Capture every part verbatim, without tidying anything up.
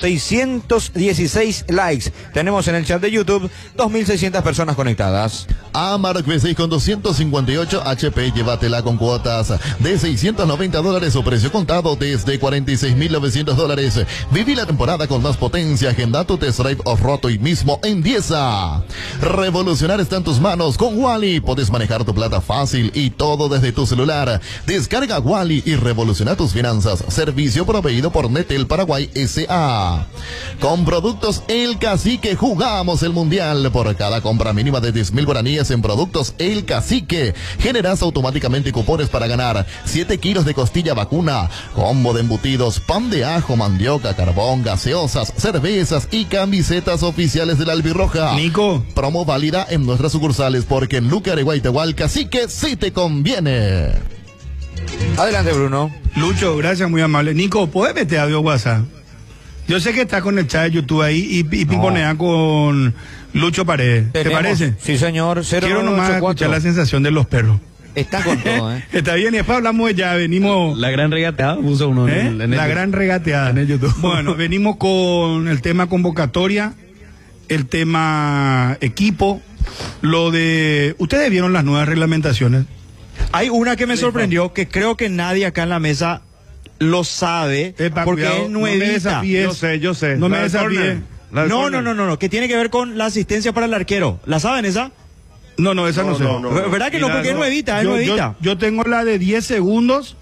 seiscientos dieciséis likes. Tenemos en el chat de YouTube dos mil seiscientas personas conectadas. Amarok V seis con doscientos cincuenta y ocho H P, llévatela con cuotas de seiscientos noventa dólares o precio contado desde cuarenta y seis mil novecientos dólares. Viví la temporada con más potencia. Agenda tu test drive off-road hoy mismo en Diesa. Revolucionar está en tus manos con Wally. Puedes manejar tu plata fácil y todo desde tu celular. Descarga Wally y revoluciona tus finanzas. Servicio proveído por Netel Paraguay S A. Con productos El Cacique jugamos el mundial. Por cada compra mínima de diez mil guaraníes en productos El Cacique, generas automáticamente cupones para ganar siete kilos de costilla vacuna, combo de embutidos, pan de ajo, mandioca, carbón, gaseosas, cervezas y camisetas oficiales de la Albirroja. Nico. Promo válida en nuestras sucursales porque en Lucar y Guaitehual Cacique sí te conviene. Adelante, Bruno. Lucho, gracias, muy amable. Nico, ¿puedes meter audio WhatsApp? Yo sé que está con el chat de YouTube ahí y, y pimponea no. con Lucho Paredes. ¿Te Tenemos, parece? Sí, señor. Quiero nomás escuchar la sensación de los perros. Está con todo, ¿eh? Está bien, y después hablamos de ya, venimos... La gran regateada puso uno ¿Eh? en el, en La el, gran regateada. En el YouTube. Bueno, venimos con el tema convocatoria, el tema equipo, lo de... ¿Ustedes vieron las nuevas reglamentaciones? Hay una que me sorprendió, que creo que nadie acá en la mesa lo sabe, Epa, porque cuidado, es no me nuevita. desafíes. Yo sé, yo sé. No La me del desafíes. córner. La del No, córner. no, no, no, no, que tiene que ver con la asistencia para el arquero. ¿La saben esa? No, no, esa no, No, sé. no, no. ¿Verdad que no? Mira, Porque es no. nuevita, es Yo, nuevita. yo, yo tengo la de diez segundos,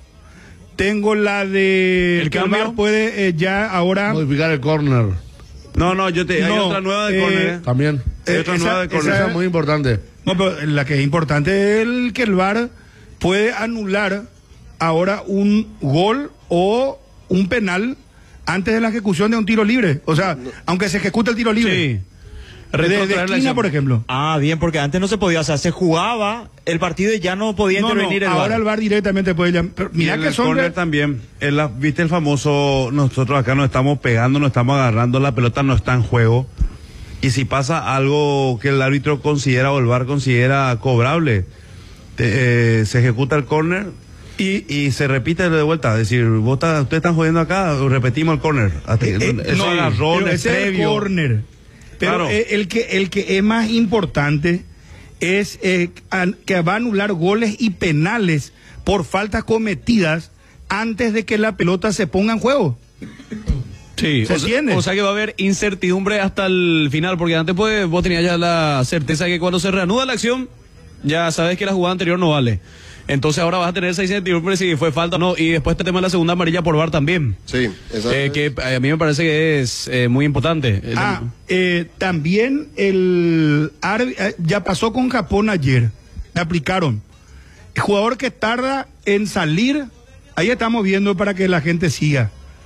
tengo la de... ¿El que el cambio? V A R puede eh, ya ahora... Modificar el corner No, no, yo te, hay No, otra nueva de eh, córner. ¿eh? también. Hay otra esa- nueva de córner. Esa es muy importante. No, pero la que es importante es el que el V A R puede anular ahora un gol o un penal antes de la ejecución de un tiro libre. O sea, aunque se ejecute el tiro libre. Sí. De, de Retrotraer la esquina, acción. por ejemplo. Ah, bien, porque antes no se podía, o sea, se jugaba el partido y ya no podía No, no, intervenir el V A R. ahora el V A R directamente puede llamar. Pero Y mira en que el son... córner de- también. En la- ¿Viste el famoso? Nosotros acá nos estamos pegando, nos estamos agarrando, la pelota no está en juego. Y si pasa algo que el árbitro considera o el V A R considera cobrable, te- eh, se ejecuta el córner y, y se repite de vuelta. Es decir, vos está- ustedes están jodiendo acá, repetimos el córner. Hasta- Eh, eh, Esos no, pero agarrones ese es el previos. córner. Pero Claro. eh, el, que, el que es más importante es eh, an- que va a anular goles y penales por faltas cometidas antes de que la pelota se ponga en juego. Sí, ¿Se o, sea- entiende? o sea que va a haber incertidumbre hasta el final, porque antes pues vos tenías ya la certeza de que cuando se reanuda la acción, ya sabes que la jugada anterior no vale. Entonces ahora vas a tener esa incertidumbre si fue falta o no. Y después este tema de la segunda amarilla por V A R también. Sí, esa Eh, que eh, a mí me parece que es eh, muy importante. El- Ah, eh, también el árbit- eh, ya pasó con Japón ayer. Le aplicaron. El jugador que tarda en salir, ahí estamos viendo para que la gente siga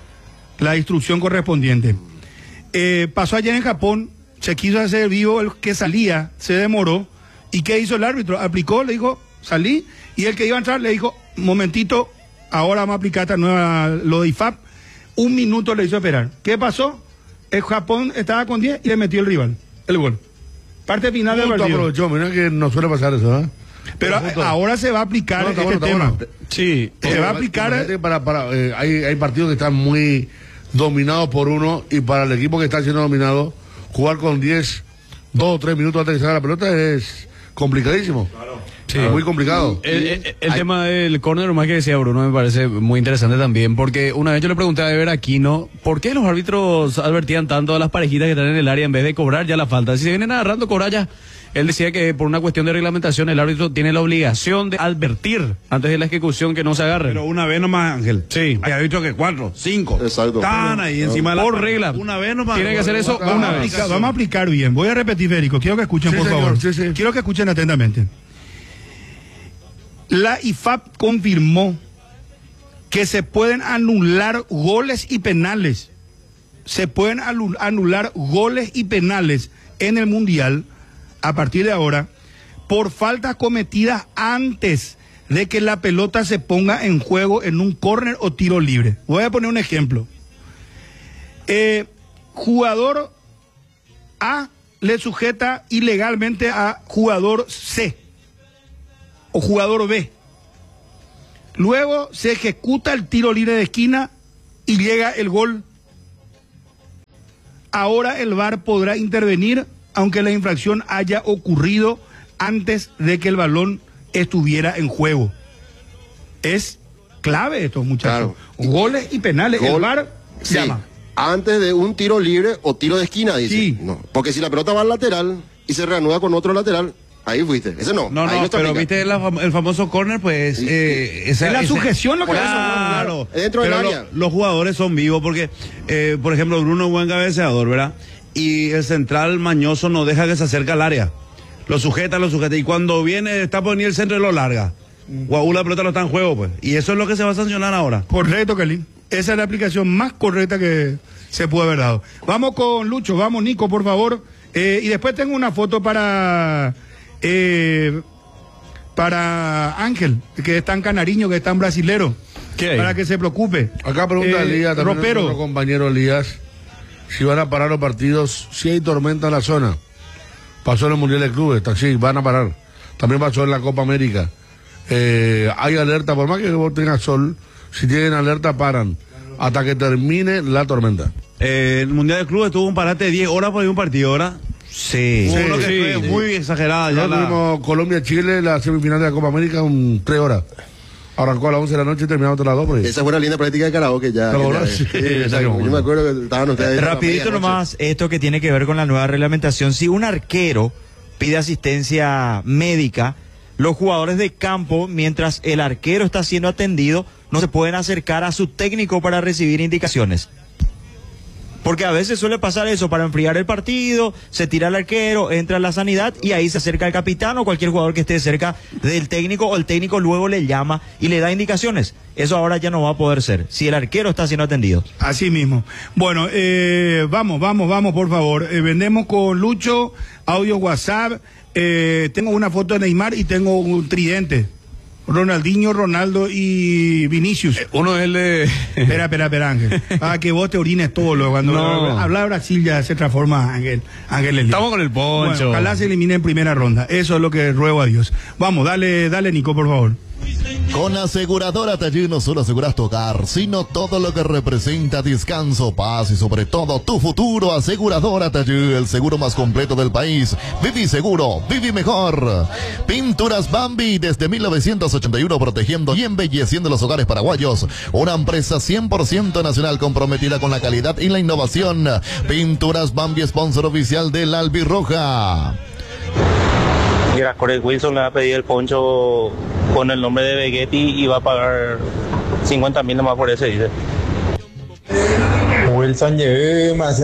la instrucción correspondiente. Eh, pasó ayer en Japón, se quiso hacer vivo el que salía, se demoró. ¿Y qué hizo el árbitro? Aplicó, le dijo, salí. Y el que iba a entrar le dijo, momentito, ahora vamos a aplicar esta nueva, lo de I F A P. Un minuto le hizo esperar. ¿Qué pasó? El Japón estaba con diez y le metió el rival, el gol. Parte final del Punto partido. aprovechó, mira que no suele pasar eso, ¿eh? Pero Punto. ahora se va a aplicar No, está este bueno, está tema. bueno. sí, Se va a aplicar- Imagínate Para, para, eh, hay, hay partidos que están muy dominados por uno y para el equipo que está siendo dominado, jugar con diez, dos o tres minutos antes de que salga la pelota es complicadísimo. Sí. Muy complicado. El, el- el Hay- tema del córner, más que decía Bruno, me parece muy interesante también, porque una vez yo le pregunté a Ever Aquino, ¿por qué los árbitros advertían tanto a las parejitas que están en el área en vez de cobrar ya la falta? Si se vienen agarrando, cobrar ya. Él decía que por una cuestión de reglamentación el árbitro tiene la obligación de advertir antes de la ejecución que no se agarren. Pero una vez nomás, Ángel. Sí. Había dicho que cuatro, cinco. Exacto. Están ahí encima de la Por regla. Una vez nomás. Tiene que hacer eso Vamos una a, vez. aplicar, vamos a aplicar bien. Voy a repetir, Federico. Quiero que escuchen, Sí, por señor, favor. sí, sí. Quiero que escuchen atentamente. La I F A P confirmó que se pueden anular goles y penales. Se pueden alu- anular goles y penales en el Mundial a partir de ahora por faltas cometidas antes de que la pelota se ponga en juego en un córner o tiro libre. Voy a poner un ejemplo. Eh, jugador A le sujeta ilegalmente a jugador C o jugador B. Luego se ejecuta el tiro libre de esquina y llega el gol. ahora el V A R podrá intervenir aunque la infracción haya ocurrido antes de que el balón estuviera en juego. Es clave esto, muchachos. Claro. Goles y penales. Gol, el V A R sí, llama. Antes de un tiro libre o tiro de esquina, dice. Sí. No, porque si la pelota va al lateral y se reanuda con otro lateral, ahí fuiste. Ese no. No, no, no pero viste la, el famoso corner, pues. Sí, eh, sí. Esa, es la ese, sujeción lo que claro, es. Claro. Dentro del pero área. Lo, los jugadores son vivos porque, eh, por ejemplo, Bruno es buen cabeceador, ¿verdad? Y el central mañoso no deja que se acerque al área. Lo sujeta, lo sujeta. Y cuando viene, está por venir el centro y lo larga. Guau, la pelota no está en juego, pues. Y eso es lo que se va a sancionar ahora. Correcto, Kelly. Esa es la aplicación más correcta que se puede haber dado. Vamos con Lucho, vamos Nico, por favor. Eh, y después tengo una foto para eh, para Ángel, que es tan canariño, que es tan brasilero. ¿Qué hay? Para que se preocupe. Acá pregunta Eh, Elías, también Ropero. nuestro compañero Elías, si van a parar los partidos, si hay tormenta en la zona. Pasó en el Mundial de Clubes, está, sí, van a parar. También pasó en la Copa América. Eh, hay alerta, por más que vos tengas sol, si tienen alerta paran hasta que termine la tormenta. Eh, el Mundial de Clubes tuvo un parate de diez horas por un partido, ¿verdad? Sí. Hubo Sí, uno que sí, fue sí. muy exagerada. Ya Ya la- tuvimos Colombia-Chile, la semifinal de la Copa América, un tres horas. Arrancó a las once de la noche y terminamos a las dos por ahí. Esa fue una linda práctica de karaoke ya. Pero que bueno, ya- sí, sí, exacto. yo me acuerdo que estaban ustedes. Rapidito a la nomás, esto que tiene que ver con la nueva reglamentación. Si un arquero pide asistencia médica, los jugadores de campo, mientras el arquero está siendo atendido, no se pueden acercar a su técnico para recibir indicaciones. Porque a veces suele pasar eso, para enfriar el partido, se tira el arquero, entra la sanidad y ahí se acerca el capitán o cualquier jugador que esté cerca del técnico, o el técnico luego le llama y le da indicaciones. Eso ahora ya no va a poder ser, si el arquero está siendo atendido. Así mismo. Bueno, eh, vamos, vamos, vamos, por favor. Eh, vendemos con Lucho, audio WhatsApp. Eh, tengo una foto de Neymar y tengo un tridente. Ronaldinho, Ronaldo y Vinicius. Uno es el de... Espera, espera, espera, Ángel. Para que vos te orines todo. Lo, cuando No. habla de Brasil ya se transforma, Ángel. Ángel Elías. Estamos con el Poncho. Bueno, ojalá se elimine en primera ronda. Eso es lo que ruego a Dios. Vamos, dale, dale, Nico, por favor. Con Aseguradora Taller no solo aseguras tu hogar, sino todo lo que representa descanso, paz y sobre todo tu futuro. Aseguradora Taller, el seguro más completo del país. Viví seguro, viví mejor. Pinturas Bambi desde mil novecientos ochenta y uno, protegiendo y embelleciendo los hogares paraguayos. Una empresa cien por ciento nacional comprometida con la calidad y la innovación. Pinturas Bambi, sponsor oficial del Albirroja. Mira, Corey Wilson le va a pedir el poncho con el nombre de Vegetti y va a pagar cincuenta mil nomás por ese, dice. Wilson llevé más.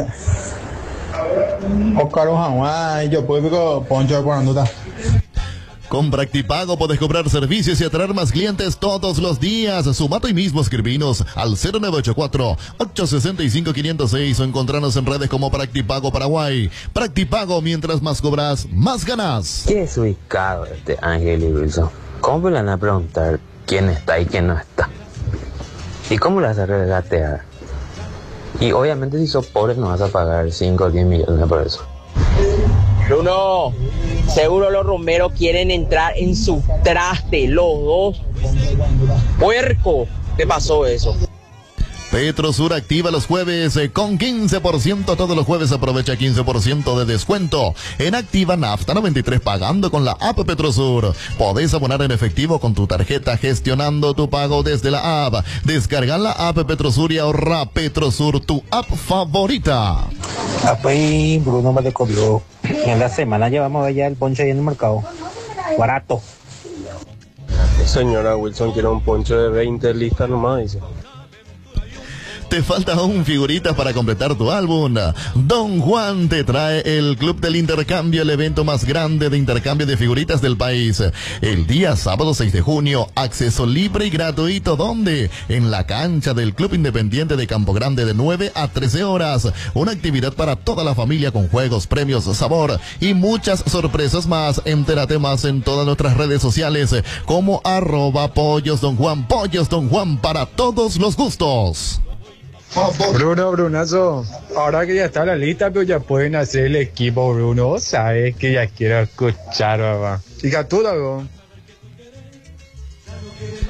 Oscar Ojawa, yo puedo poncho por anduta. Con Practipago podés cobrar servicios y atraer más clientes todos los días. Sumate hoy mismo, escribinos al cero nueve ocho cuatro, ocho seis cinco, cinco cero seis o encontrarnos en redes como Practipago Paraguay. Practipago, mientras más cobras, más ganas. ¿Qué es ubicado este Ángel y Wilson? ¿Cómo le van a preguntar quién está y quién no está? ¿Y cómo le vas a regatear? Y obviamente si sos pobre no vas a pagar cinco o diez millones por eso. Bruno, seguro los Romero quieren entrar en su traste, los dos. Puerco, ¿qué pasó eso? Petrosur activa los jueves eh, con quince por ciento. Todos los jueves aprovecha quince por ciento de descuento en Activa Nafta noventa y tres pagando con la app Petrosur. Podés abonar en efectivo con tu tarjeta gestionando tu pago desde la app. Descarga la app Petrosur y ahorra. Petrosur, tu app favorita. Pues Bruno me descubrió. En la semana llevamos ya el poncho ahí en el mercado. Barato. Señora Wilson quiere un poncho de veinte listas nomás, dice. ¿Te falta aún figuritas para completar tu álbum? Don Juan te trae el Club del Intercambio, el evento más grande de intercambio de figuritas del país. El día sábado seis de junio, acceso libre y gratuito. ¿Dónde? En la cancha del Club Independiente de Campo Grande de nueve a trece horas. Una actividad para toda la familia con juegos, premios, sabor y muchas sorpresas más. Entérate más en todas nuestras redes sociales como arroba pollos Don Juan. Pollos Don Juan, para todos los gustos. Bruno, Brunazo, ahora que ya está la lista, pero ya pueden hacer el equipo, Bruno. Sabes que ya quiero escuchar, papá. Chica, tú, Dago.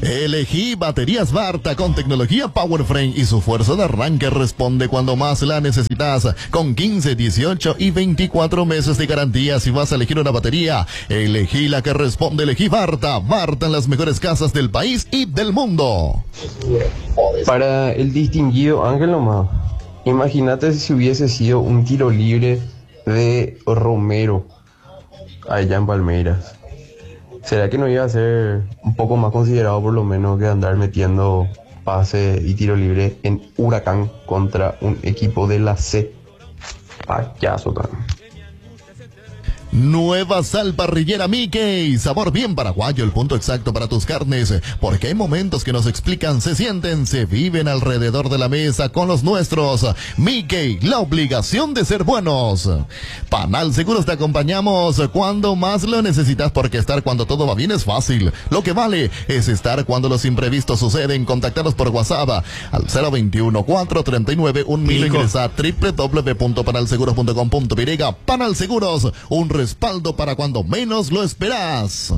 Elegí baterías Barta con tecnología PowerFrame y su fuerza de arranque responde cuando más la necesitas, con quince, dieciocho y veinticuatro meses de garantía. Si vas a elegir una batería, elegí la que responde. Elegí Barta. Barta en las mejores casas del país y del mundo. Para el distinguido Ángel nomás, imagínate si hubiese sido un tiro libre de Romero allá en Palmeiras. ¿Será que no iba a ser un poco más considerado por lo menos que andar metiendo pase y tiro libre en Huracán contra un equipo de la C? Payaso también. Nueva sal parrillera Mickey, sabor bien paraguayo, el punto exacto para tus carnes, porque hay momentos que nos explican, se sienten, se viven alrededor de la mesa con los nuestros. Mickey, la obligación de ser buenos. Panal Seguros, te acompañamos cuando más lo necesitas, porque estar cuando todo va bien es fácil. Lo que vale es estar cuando los imprevistos suceden. Contactanos por WhatsApp al cero veintiuno, cuatrocientos treinta y nueve, un mil. Ingresa a doble u doble u doble u punto panal seguros punto com punto pe. Panal Seguros, un respaldo para cuando menos lo esperas.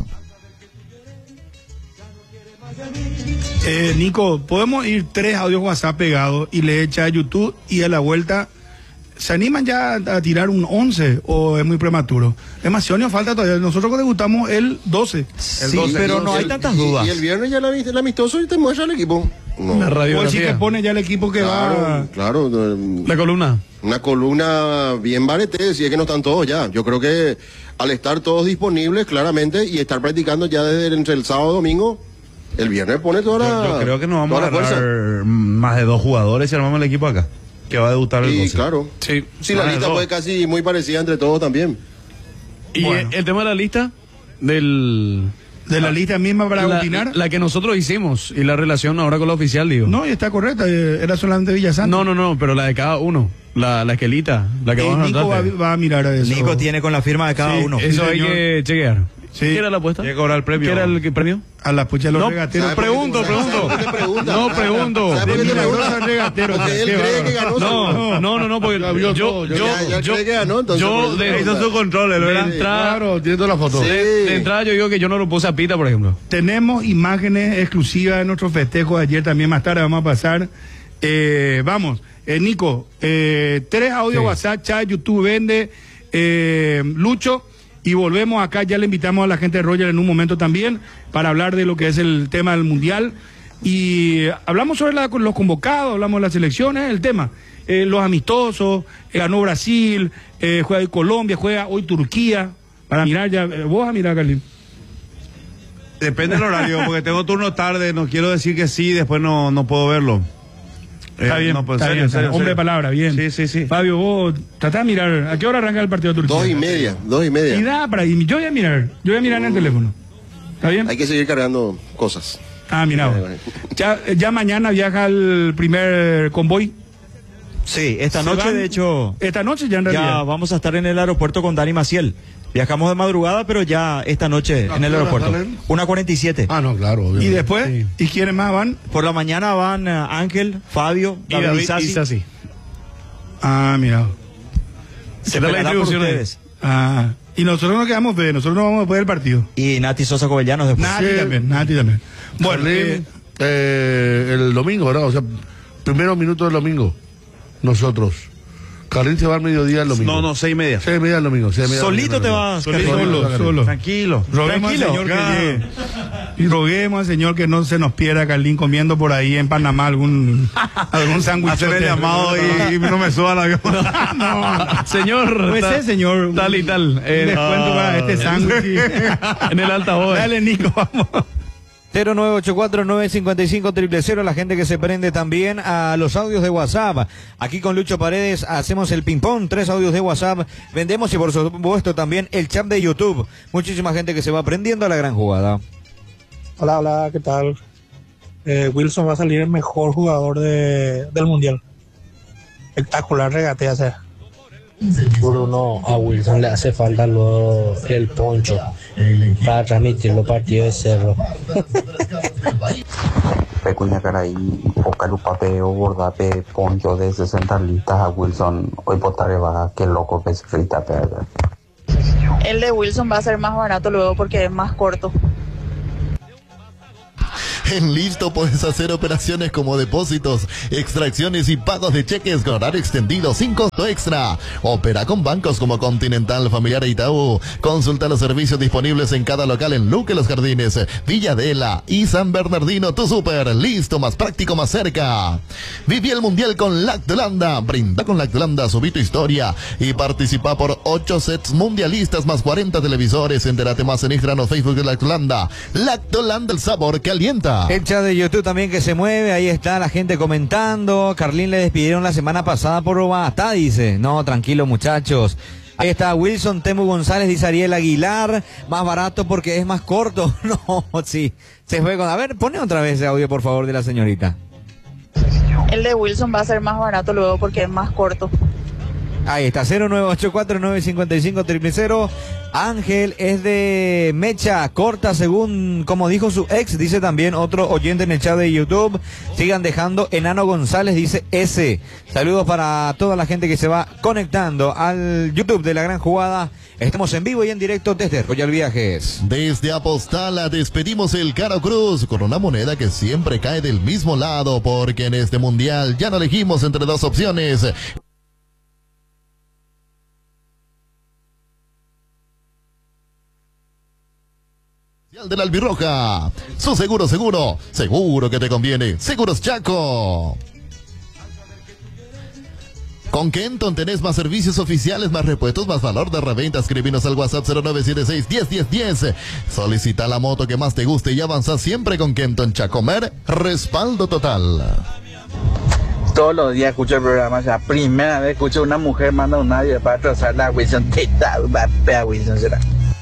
Eh, Nico, podemos ir tres audios WhatsApp pegados y le echa a YouTube y a la vuelta. ¿Se animan ya a tirar un once o es muy prematuro? Demasiado nos falta todavía. Nosotros debutamos el doce. Sí, el doce, pero no hay tantas dudas. Y, y el viernes ya el amistoso y te muestra el equipo. No. La radiografía. O el que pone ya el equipo que claro, va. Claro. La columna. Una columna bien barete, si es que no están todos ya. Yo creo que al estar todos disponibles claramente y estar practicando ya desde entre el sábado y domingo, el viernes pone toda la. Yo, yo creo que nos vamos a agarrar más de dos jugadores y armamos el equipo acá, que va a debutar el sí, doce. Claro. Sí, sí la lista fue casi muy parecida entre todos también. Y bueno, el, el tema de la lista del... De la, la lista misma para la, opinar. La que nosotros hicimos y la relación ahora con la oficial, digo. No, y está correcta, era solamente Villasante. No, no, no, pero la de cada uno. La, la esquelita, la que y vamos a Nico va, va a mirar a eso. Nico tiene con la firma de cada sí, uno. Eso sí, hay señor. que chequear. Sí. ¿Qué era la apuesta? Hay que cobrar el premio. ¿Qué era el premio? A la pucha de los no, regateros. Pregunto, pregunto. No, pregunto. ¿Sabes por qué te pregunta? Regateros. Porque él cree que ganó. No, no, no, no, porque yo, yo, yo, ya, ya cree que ganó, entonces. Yo, de, hizo su control, ¿verdad? De entrada, claro, tiene toda la foto. Sí. De, de entrada yo digo que yo no lo puse a pita, por ejemplo. Tenemos imágenes exclusivas de nuestro festejo de ayer, también más tarde vamos a pasar. Eh, vamos, eh, Nico, eh, tres audios, sí. WhatsApp, chat, YouTube, vende, eh, Lucho, y volvemos acá. Ya le invitamos a la gente de Roger en un momento también para hablar de lo que es el tema del Mundial. Y hablamos sobre la, los convocados, hablamos de las selecciones, el tema, eh, los amistosos, eh, ganó Brasil, eh, juega hoy Colombia, juega hoy Turquía, para mirar ya, eh, vos vas a mirar, Carlín. Depende del horario, porque tengo turno tarde, no quiero decir que sí, después no, no puedo verlo. Está eh, bien, no, pues, está serio, bien, serio, hombre serio. de palabra, bien. Sí, sí, sí. Fabio, vos tratá de mirar, ¿a qué hora arranca el partido de Turquía? Dos y media, dos y media. Y da para ir, yo voy a mirar, yo voy a mirar en el teléfono. ¿Está bien? Hay que seguir cargando cosas. Ah, mira. Ya, ya mañana viaja el primer convoy. Sí, esta noche van, de hecho. Esta noche ya en realidad. Ya vamos a estar en el aeropuerto con Dani Maciel. Viajamos de madrugada, pero ya esta noche en el aeropuerto. una cuarenta y siete. Ah, no, claro. Obviamente. ¿Y después? Sí. ¿Y quiénes más van? Por la mañana van uh, Ángel, Fabio, y David Isasi. Ah, mira. Se la distribución ustedes. Ah, y nosotros nos quedamos de, nosotros nos vamos después del partido. Y Nati Sosa Covellanos después. Nati sí. también, Nati también. Bueno, eh, eh, el domingo, ¿verdad? O sea, primeros minutos del domingo, nosotros. Carlín se va al mediodía el domingo. No, no, seis y media. Seis y media el domingo. Seis y media Solito domingo, te vas, solito, solo, solo, solo. Tranquilo. Roguemos Tranquilo. al Señor que llegue. Y roguemos al Señor que no se nos pierda Carlín comiendo por ahí en Panamá algún algún sándwich. Hacer el llamado y, y no me suban a no, no. Señor. Pues ese señor. Tal y tal. Eh, descuento para este sándwich. En el altavoz. Dale, Nico, vamos. cero nueve ocho cuatro nueve cinco cinco cero cero cero, la gente que se prende también a los audios de WhatsApp. Aquí con Lucho Paredes hacemos el ping-pong, tres audios de WhatsApp, vendemos y por supuesto también el chat de YouTube. Muchísima gente que se va prendiendo a la gran jugada. Hola, hola, ¿qué tal? Eh, Wilson va a salir el mejor jugador de, del Mundial. Espectacular regate, ya sea. Bruno, a Wilson le hace falta luego el poncho para transmitir los partidos de Cerro. Pecuña Caray, Ocalupape o Bordape, poncho de sesenta listas a Wilson, hoy potare va, que loco que se frita perder. El de Wilson va a ser más barato luego porque es más corto. En Listo puedes hacer operaciones como depósitos, extracciones y pagos de cheques con horario extendido sin costo extra. Opera con bancos como Continental, Familiar e Itaú. Consulta los servicios disponibles en cada local en Luque Los Jardines, Villadela y San Bernardino. Tu súper, Listo, más práctico, más cerca. Viví el Mundial con Lactolanda. Brinda con Lactolanda, subí tu historia y participa por ocho sets mundialistas más cuarenta televisores. Entérate más en Instagram o Facebook de Lactolanda. Lactolanda, el sabor que alienta. El chat de YouTube también que se mueve, ahí está la gente comentando. Carlín le despidieron la semana pasada por Bogotá, dice. No, tranquilo muchachos. Ahí está Wilson Temu González, dice Ariel Aguilar. Más barato porque es más corto. No, sí, se fue con... A ver, pone otra vez ese audio por favor de la señorita. El de Wilson va a ser más barato luego porque es más corto. Ahí está, cero nueve ocho cuatro nueve cinco cinco cero cero cero. Ángel es de mecha corta según como dijo su ex, dice también otro oyente en el chat de YouTube. Sigan dejando, Enano González dice S. Saludos para toda la gente que se va conectando al YouTube de La Gran Jugada. Estamos en vivo y en directo desde Royal Viajes. Desde Apostala despedimos el Caro Cruz con una moneda que siempre cae del mismo lado, porque en este mundial ya no elegimos entre dos opciones. De la Albirroja, su seguro, seguro, seguro que te conviene. Seguros Chaco. Con Kenton tenés más servicios oficiales, más repuestos, más valor de reventa. Escribinos al WhatsApp cero nueve siete seis, diez, diez, diez. Solicita la moto que más te guste y avanza siempre con Kenton Chacomer. Respaldo total. Todos los días escucho el programa, o sea, primera vez escucho una mujer manda un audio para trazar la Wilson. ¿Qué tal? Va a Wilson será.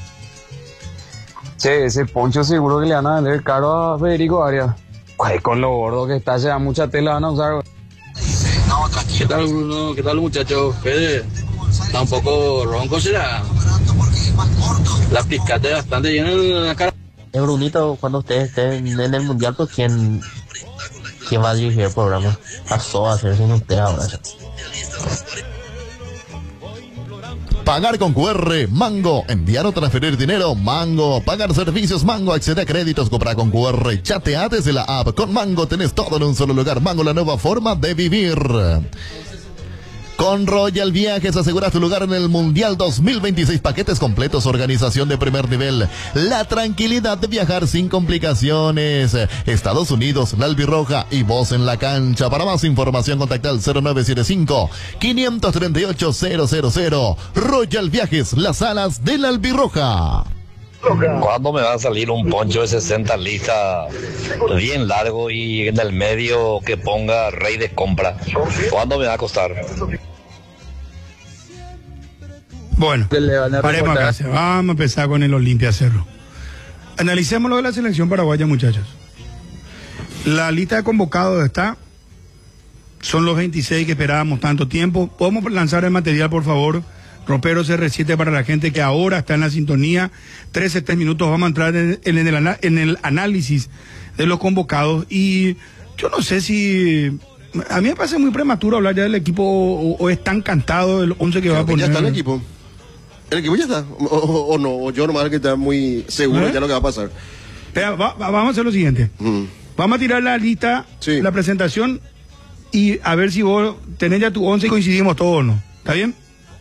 Che, ese poncho seguro que le van a vender caro a Federico Arias. Ay, con lo gordo que está, ya mucha tela van a usar. ¿Qué tal, Bruno? ¿Qué tal, muchachos? Fede, está un poco ronco, será. La picate bastante llena en la cara. Eh, Brunito, cuando ustedes estén en el mundial, pues ¿quién, quién va a dirigir el programa? Pasó a hacer sin usted ahora. Pagar con Q R, Mango. Enviar o transferir dinero, Mango. Pagar servicios, Mango. Acceder a créditos, comprar con Q R. Chatea desde la app. Con Mango tenés todo en un solo lugar. Mango, la nueva forma de vivir. Con Royal Viajes aseguras tu lugar en el Mundial dos mil veintiséis. Paquetes completos, organización de primer nivel. La tranquilidad de viajar sin complicaciones. Estados Unidos, la Albirroja y vos en la cancha. Para más información contacta al cero nueve siete cinco, cinco tres ocho, cero cero cero. Royal Viajes, las alas de la Albirroja. ¿Cuándo me va a salir un poncho de sesenta listas bien largo y en el medio que ponga Rey de Compra? ¿Cuándo me va a costar? Bueno, paremos acá. Vamos a empezar con el Olimpia Cerro. Analicemos lo de la selección paraguaya, muchachos. La lista de convocados está. Son los veintiséis que esperábamos tanto tiempo. ¿Podemos lanzar el material, por favor? Ropero C R siete para la gente que ahora está en la sintonía. trece, tres minutos. Vamos a entrar en, en, el, en el análisis de los convocados. Y yo no sé si... A mí me parece muy prematuro hablar ya del equipo o, o es tan cantado el once que Creo va a poner. Ya está el equipo. El equipo ya está. O, o, o no, o yo nomás que está muy seguro ¿Eh? ya lo que va a pasar. Pero, va, va, vamos a hacer lo siguiente. Mm. Vamos a tirar la lista, sí. la presentación y a ver si vos tenés ya tu once y coincidimos todos o no. ¿Está bien?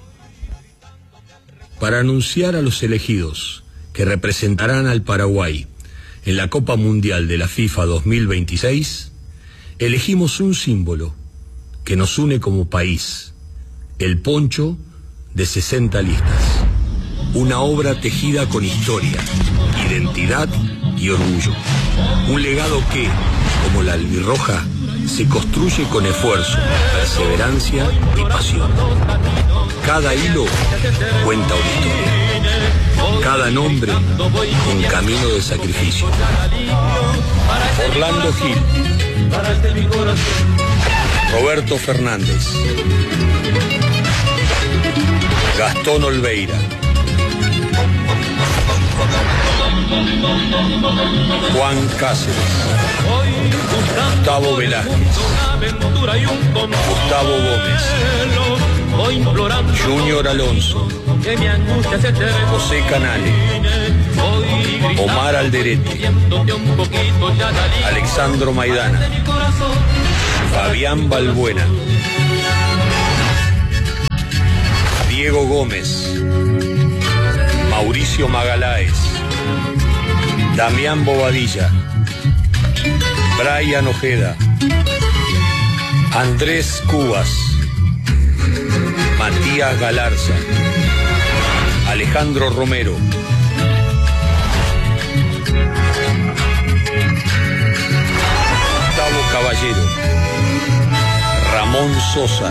Para anunciar a los elegidos que representarán al Paraguay en la Copa Mundial de la FIFA dos mil veintiséis, elegimos un símbolo que nos une como país, el poncho de sesenta listas. Una obra tejida con historia, identidad y orgullo. Un legado que, como la albirroja, se construye con esfuerzo, perseverancia y pasión. Cada hilo cuenta una historia. Cada nombre, un camino de sacrificio. Orlando Gil. Roberto Fernández. Gastón Olveira. Juan Cáceres. Gustavo Velázquez. Gustavo Gómez. Junior Alonso, José Canale, Omar Alderete, Alexandro Maidana, Fabián Balbuena, Diego Gómez, Mauricio Magaláes, Damián Bobadilla, Brian Ojeda, Andrés Cubas, Matías Galarza, Alejandro Romero, Gustavo Caballero, Ramón Sosa,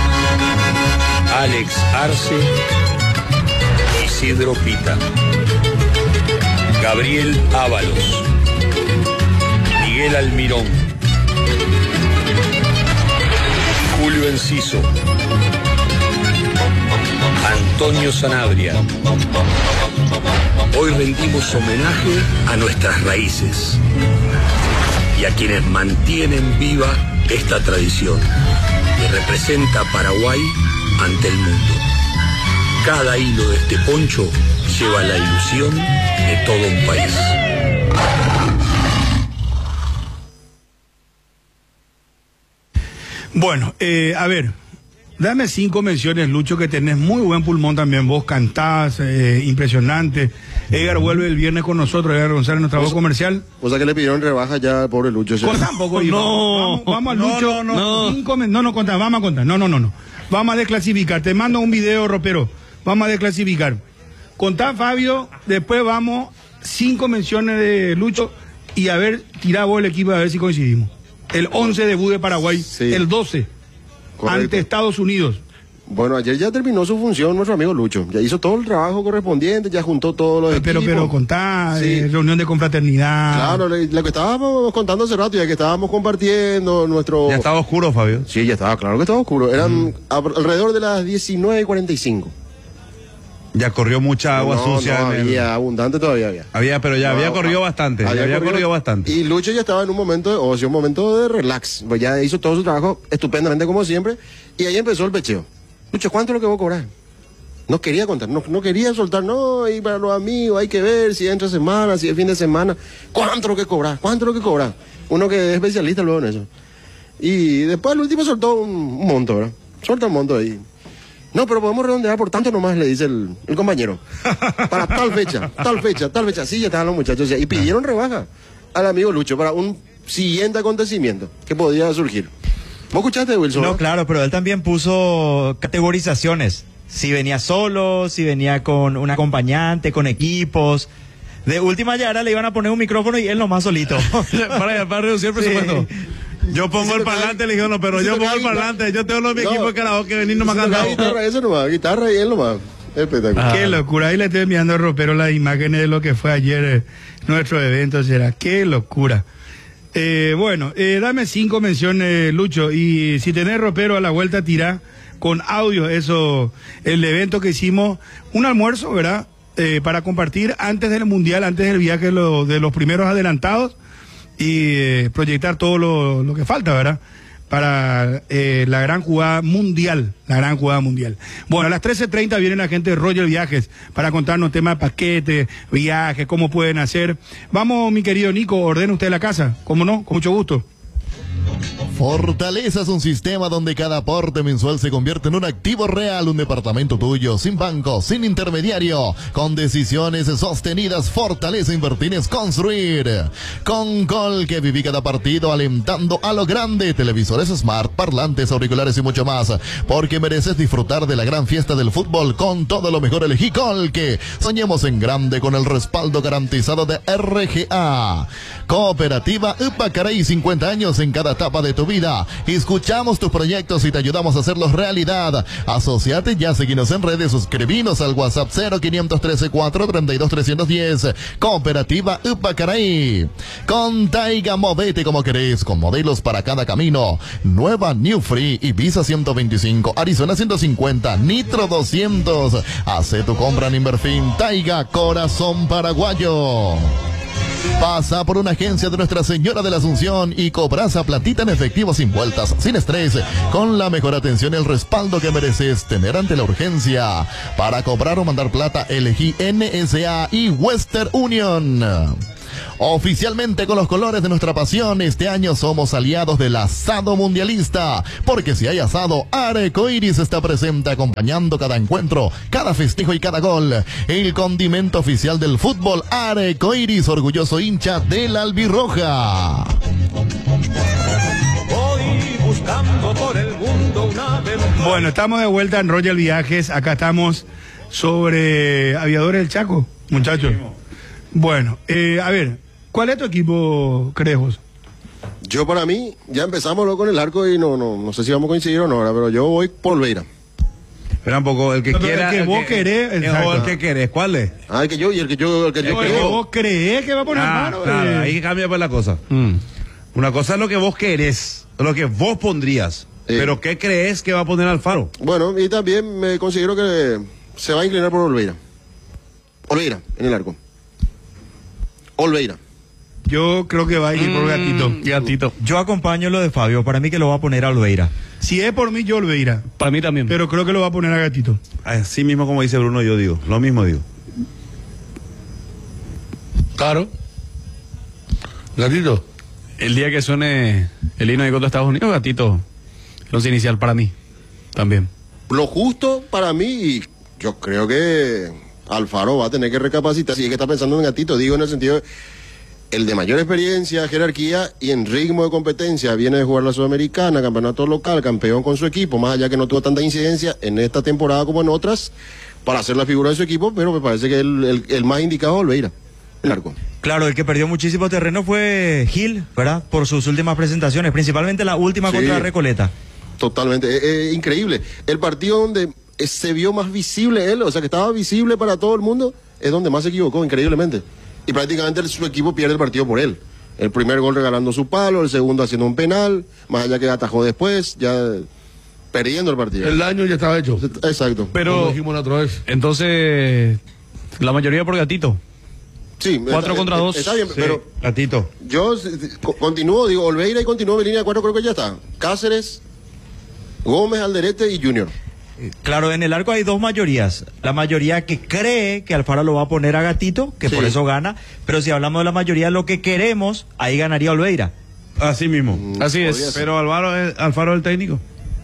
Alex Arce, Isidro Pita, Gabriel Ábalos, Miguel Almirón, Julio Enciso, Antonio Sanabria. Hoy rendimos homenaje a nuestras raíces y a quienes mantienen viva esta tradición que representa a Paraguay ante el mundo. Cada hilo de este poncho lleva la ilusión de todo un país. Bueno, eh, a ver, dame cinco menciones, Lucho, que tenés muy buen pulmón también. Vos cantás, eh, impresionante. Edgar vuelve el viernes con nosotros, Edgar González, nuestra voz comercial. O sea que le pidieron rebaja ya al pobre Lucho. Con tampoco, no, vamos, vamos al Lucho. No, no, no, cinco, no, no, contá, vamos a contar. No, no, no, no. Vamos a desclasificar. Te mando un video, ropero. Vamos a desclasificar. Contá, Fabio, después vamos, cinco menciones de Lucho y a ver, tirá vos el equipo a ver si coincidimos. El once debut de Paraguay, sí. El doce, correcto, ante Estados Unidos. Bueno, ayer ya terminó su función nuestro amigo Lucho. Ya hizo todo el trabajo correspondiente, ya juntó todos los pero, equipos. Pero, pero contá, sí. eh, reunión de confraternidad. Claro, lo que estábamos contando hace rato, ya que estábamos compartiendo nuestro... Ya estaba oscuro, Fabio. Sí, ya estaba, claro que estaba oscuro. Eran mm. alrededor de las diecinueve y cuarenta y cinco. Ya corrió mucha agua no, sucia. No, en había, el... abundante todavía había. Había, pero ya no, había corrido bastante. Había, había corrido, corrido bastante. Y Lucho ya estaba en un momento de ocio, un momento de relax. Pues ya hizo todo su trabajo estupendamente como siempre. Y ahí empezó el pecheo. Lucho, ¿cuánto es lo que vos cobrar? No quería contar, no, no quería soltar, no, y para los amigos hay que ver si entra semana, si es fin de semana. ¿Cuánto es lo que cobrar? ¿Cuánto es lo que cobrar? Uno que es especialista luego en eso. Y después el último soltó un, un monto, ¿verdad? Suelta un monto ahí. No, pero podemos redondear por tanto nomás, le dice el, el compañero. Para tal fecha, tal fecha, tal fecha. Sí, ya estaban los muchachos ya. Y pidieron rebaja al amigo Lucho para un siguiente acontecimiento que podía surgir. ¿Vos escuchaste, Wilson? No, claro, pero él también puso categorizaciones. Si venía solo, si venía con un acompañante, con equipos. De última ya ahora le iban a poner un micrófono y él nomás solito. para, para reducir el presupuesto. Sí. Yo pongo el parlante, le digo, no, pero yo pongo el parlante, yo tengo los mi equipo de karaoke, venir nomás cantando. Guitarra, eso nomás, guitarra y él nomás. Espectacular. Ah. Qué locura, ahí le estoy enviando a Ropero las imágenes de lo que fue ayer eh, nuestro evento, será, qué locura. Eh, bueno, eh, dame cinco menciones, Lucho, y si tenés, Ropero, a la vuelta tirá con audio eso, el evento que hicimos, un almuerzo, ¿verdad? Eh, para compartir antes del Mundial, antes del viaje lo, de los primeros adelantados, y eh, proyectar todo lo, lo que falta, ¿verdad? Para eh, la gran jugada mundial, la gran jugada mundial. Bueno, a las trece treinta viene la gente de Roger Viajes para contarnos temas de paquetes, viajes, cómo pueden hacer. Vamos, mi querido Nico, ordene usted la casa, ¿cómo no? Con mucho gusto. Fortaleza es un sistema donde cada aporte mensual se convierte en un activo real, un departamento tuyo, sin banco, sin intermediario, con decisiones sostenidas. Fortaleza Invertir es construir. Con Gol, que viví cada partido alentando a lo grande, televisores smart, parlantes, auriculares y mucho más, porque mereces disfrutar de la gran fiesta del fútbol con todo lo mejor. Elegí Gol, que soñemos en grande con el respaldo garantizado de R G A. Cooperativa Upacaray, cincuenta años en cada etapa de tu vida. Escuchamos tus proyectos y te ayudamos a hacerlos realidad. Asociate ya, seguinos en redes, suscribinos al WhatsApp cero quinientos trece cuatro treinta y dos trescientos diez. Cooperativa Upacaray. Con Taiga, movete como querés, con modelos para cada camino. Nueva New Free, Ibiza ciento veinticinco, Arizona ciento cincuenta, Nitro doscientos. Hace tu compra en Inverfin. Taiga, corazón paraguayo. Pasa por una agencia de Nuestra Señora de la Asunción y cobras a platita en efectivo sin vueltas, sin estrés, con la mejor atención y el respaldo que mereces tener ante la urgencia. Para cobrar o mandar plata, elegí N S A y Western Union. Oficialmente con los colores de nuestra pasión, este año somos aliados del asado mundialista, porque si hay asado, Arcoiris está presente acompañando cada encuentro, cada festejo y cada gol. El condimento oficial del fútbol, Arcoiris, orgulloso hincha de la albirroja. Voy buscando por el mundo una aventura. Bueno, estamos de vuelta en Royal Viajes, acá estamos sobre Aviadores del Chaco, muchachos. Bueno, eh, a ver, ¿cuál es tu equipo, crees vos? Yo para mí, ya empezamos con el arco y no, no, no sé si vamos a coincidir o no, ahora, pero yo voy por Olveira. Espera un poco, el que No, quiera... el que vos querés, el, exacto. el que querés, ¿cuál es? Ah, el que yo, y el que yo, el que yo El que creo. vos creés que va a poner Ah, mano. claro, eh. ahí cambia pues la cosa. Mm. Una cosa es lo que vos querés, lo que vos pondrías, Sí. pero ¿qué crees que va a poner Alfaro? Bueno, y también me considero que se va a inclinar por Olveira. Olveira, en el arco. Olveira. Yo creo que va a ir por Gatito. Gatito. Yo acompaño lo de Fabio, para mí que lo va a poner a Olveira. Si es por mí, yo Olveira. Para mí también. Pero creo que lo va a poner a Gatito. Así mismo como dice Bruno, yo digo, lo mismo digo. Claro. Gatito. El día que suene el himno de contra Estados Unidos, Gatito, el once inicial para mí también. Lo justo para mí, y yo creo que Alfaro va a tener que recapacitar. Si es que está pensando en Gatito, digo en el sentido de el de mayor experiencia, jerarquía y en ritmo de competencia. Viene de jugar la Sudamericana, campeonato local, campeón con su equipo, más allá que no tuvo tanta incidencia en esta temporada como en otras, para hacer la figura de su equipo, pero me parece que el, el, el más indicado es Olveira, el arco. Claro, el que perdió muchísimo terreno fue Gil, ¿verdad? Por sus últimas presentaciones, principalmente la última Sí. contra Recoleta. Totalmente, es, es increíble. El partido donde eh, se vio más visible él, o sea que estaba visible para todo el mundo, es donde más se equivocó, increíblemente. Y prácticamente el- su equipo pierde el partido por él. El primer gol regalando su palo, el segundo haciendo un penal, más allá que atajó después, ya perdiendo el partido. El daño ya estaba hecho. Exacto. Pero, Como dijimos la otra vez. entonces, la mayoría por Gatito. Sí, Cuatro está- contra dos. Está bien, Sí, pero Gatito. yo eh, co- continúo, digo, Olveira y continúo mi línea de cuatro, creo que ya está. Cáceres, Gómez, Alderete y Junior. Claro, en el arco hay dos mayorías. La mayoría que cree que Alfaro lo va a poner a Gatito, que Sí. por eso gana. Pero si hablamos de la mayoría, lo que queremos, ahí ganaría Olveira. Así mismo. Así podría es. ser. Pero Alvaro es, Alfaro es el técnico.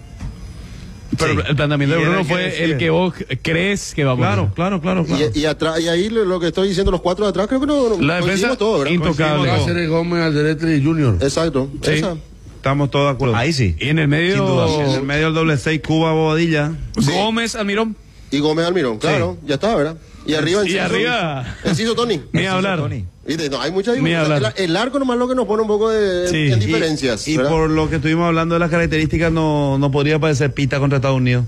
Pero Sí. el planteamiento de Y era Bruno el que fue decide. el que vos crees que va a poner. Claro, claro, claro, claro. Y, y, atrás, y ahí lo, lo que estoy diciendo, los cuatro de atrás, creo que no. no- La defensa coincidimos todos, ¿verdad? intocable. Coincidimos todos. Cáceres, Gómez, Alderete y Junior. Exacto. Sí. Esa. Estamos todos de acuerdo. Ahí sí. Y en el medio, Sin duda. En el medio del doble seis, Cuba, Bobadilla. Sí. Gómez, Almirón. Y Gómez Almirón, claro, ya está, ¿verdad? Y arriba Y Enciso. arriba. Enciso Tony. Ni Enciso hablar. Tony. ¿Viste? No, hay mucha Ni diferencia. hablar. El, el arco nomás lo que nos pone un poco de Sí. en Y- diferencias. Y, ¿verdad? por lo que estuvimos hablando de las características, no, no podría parecer pita contra Estados Unidos.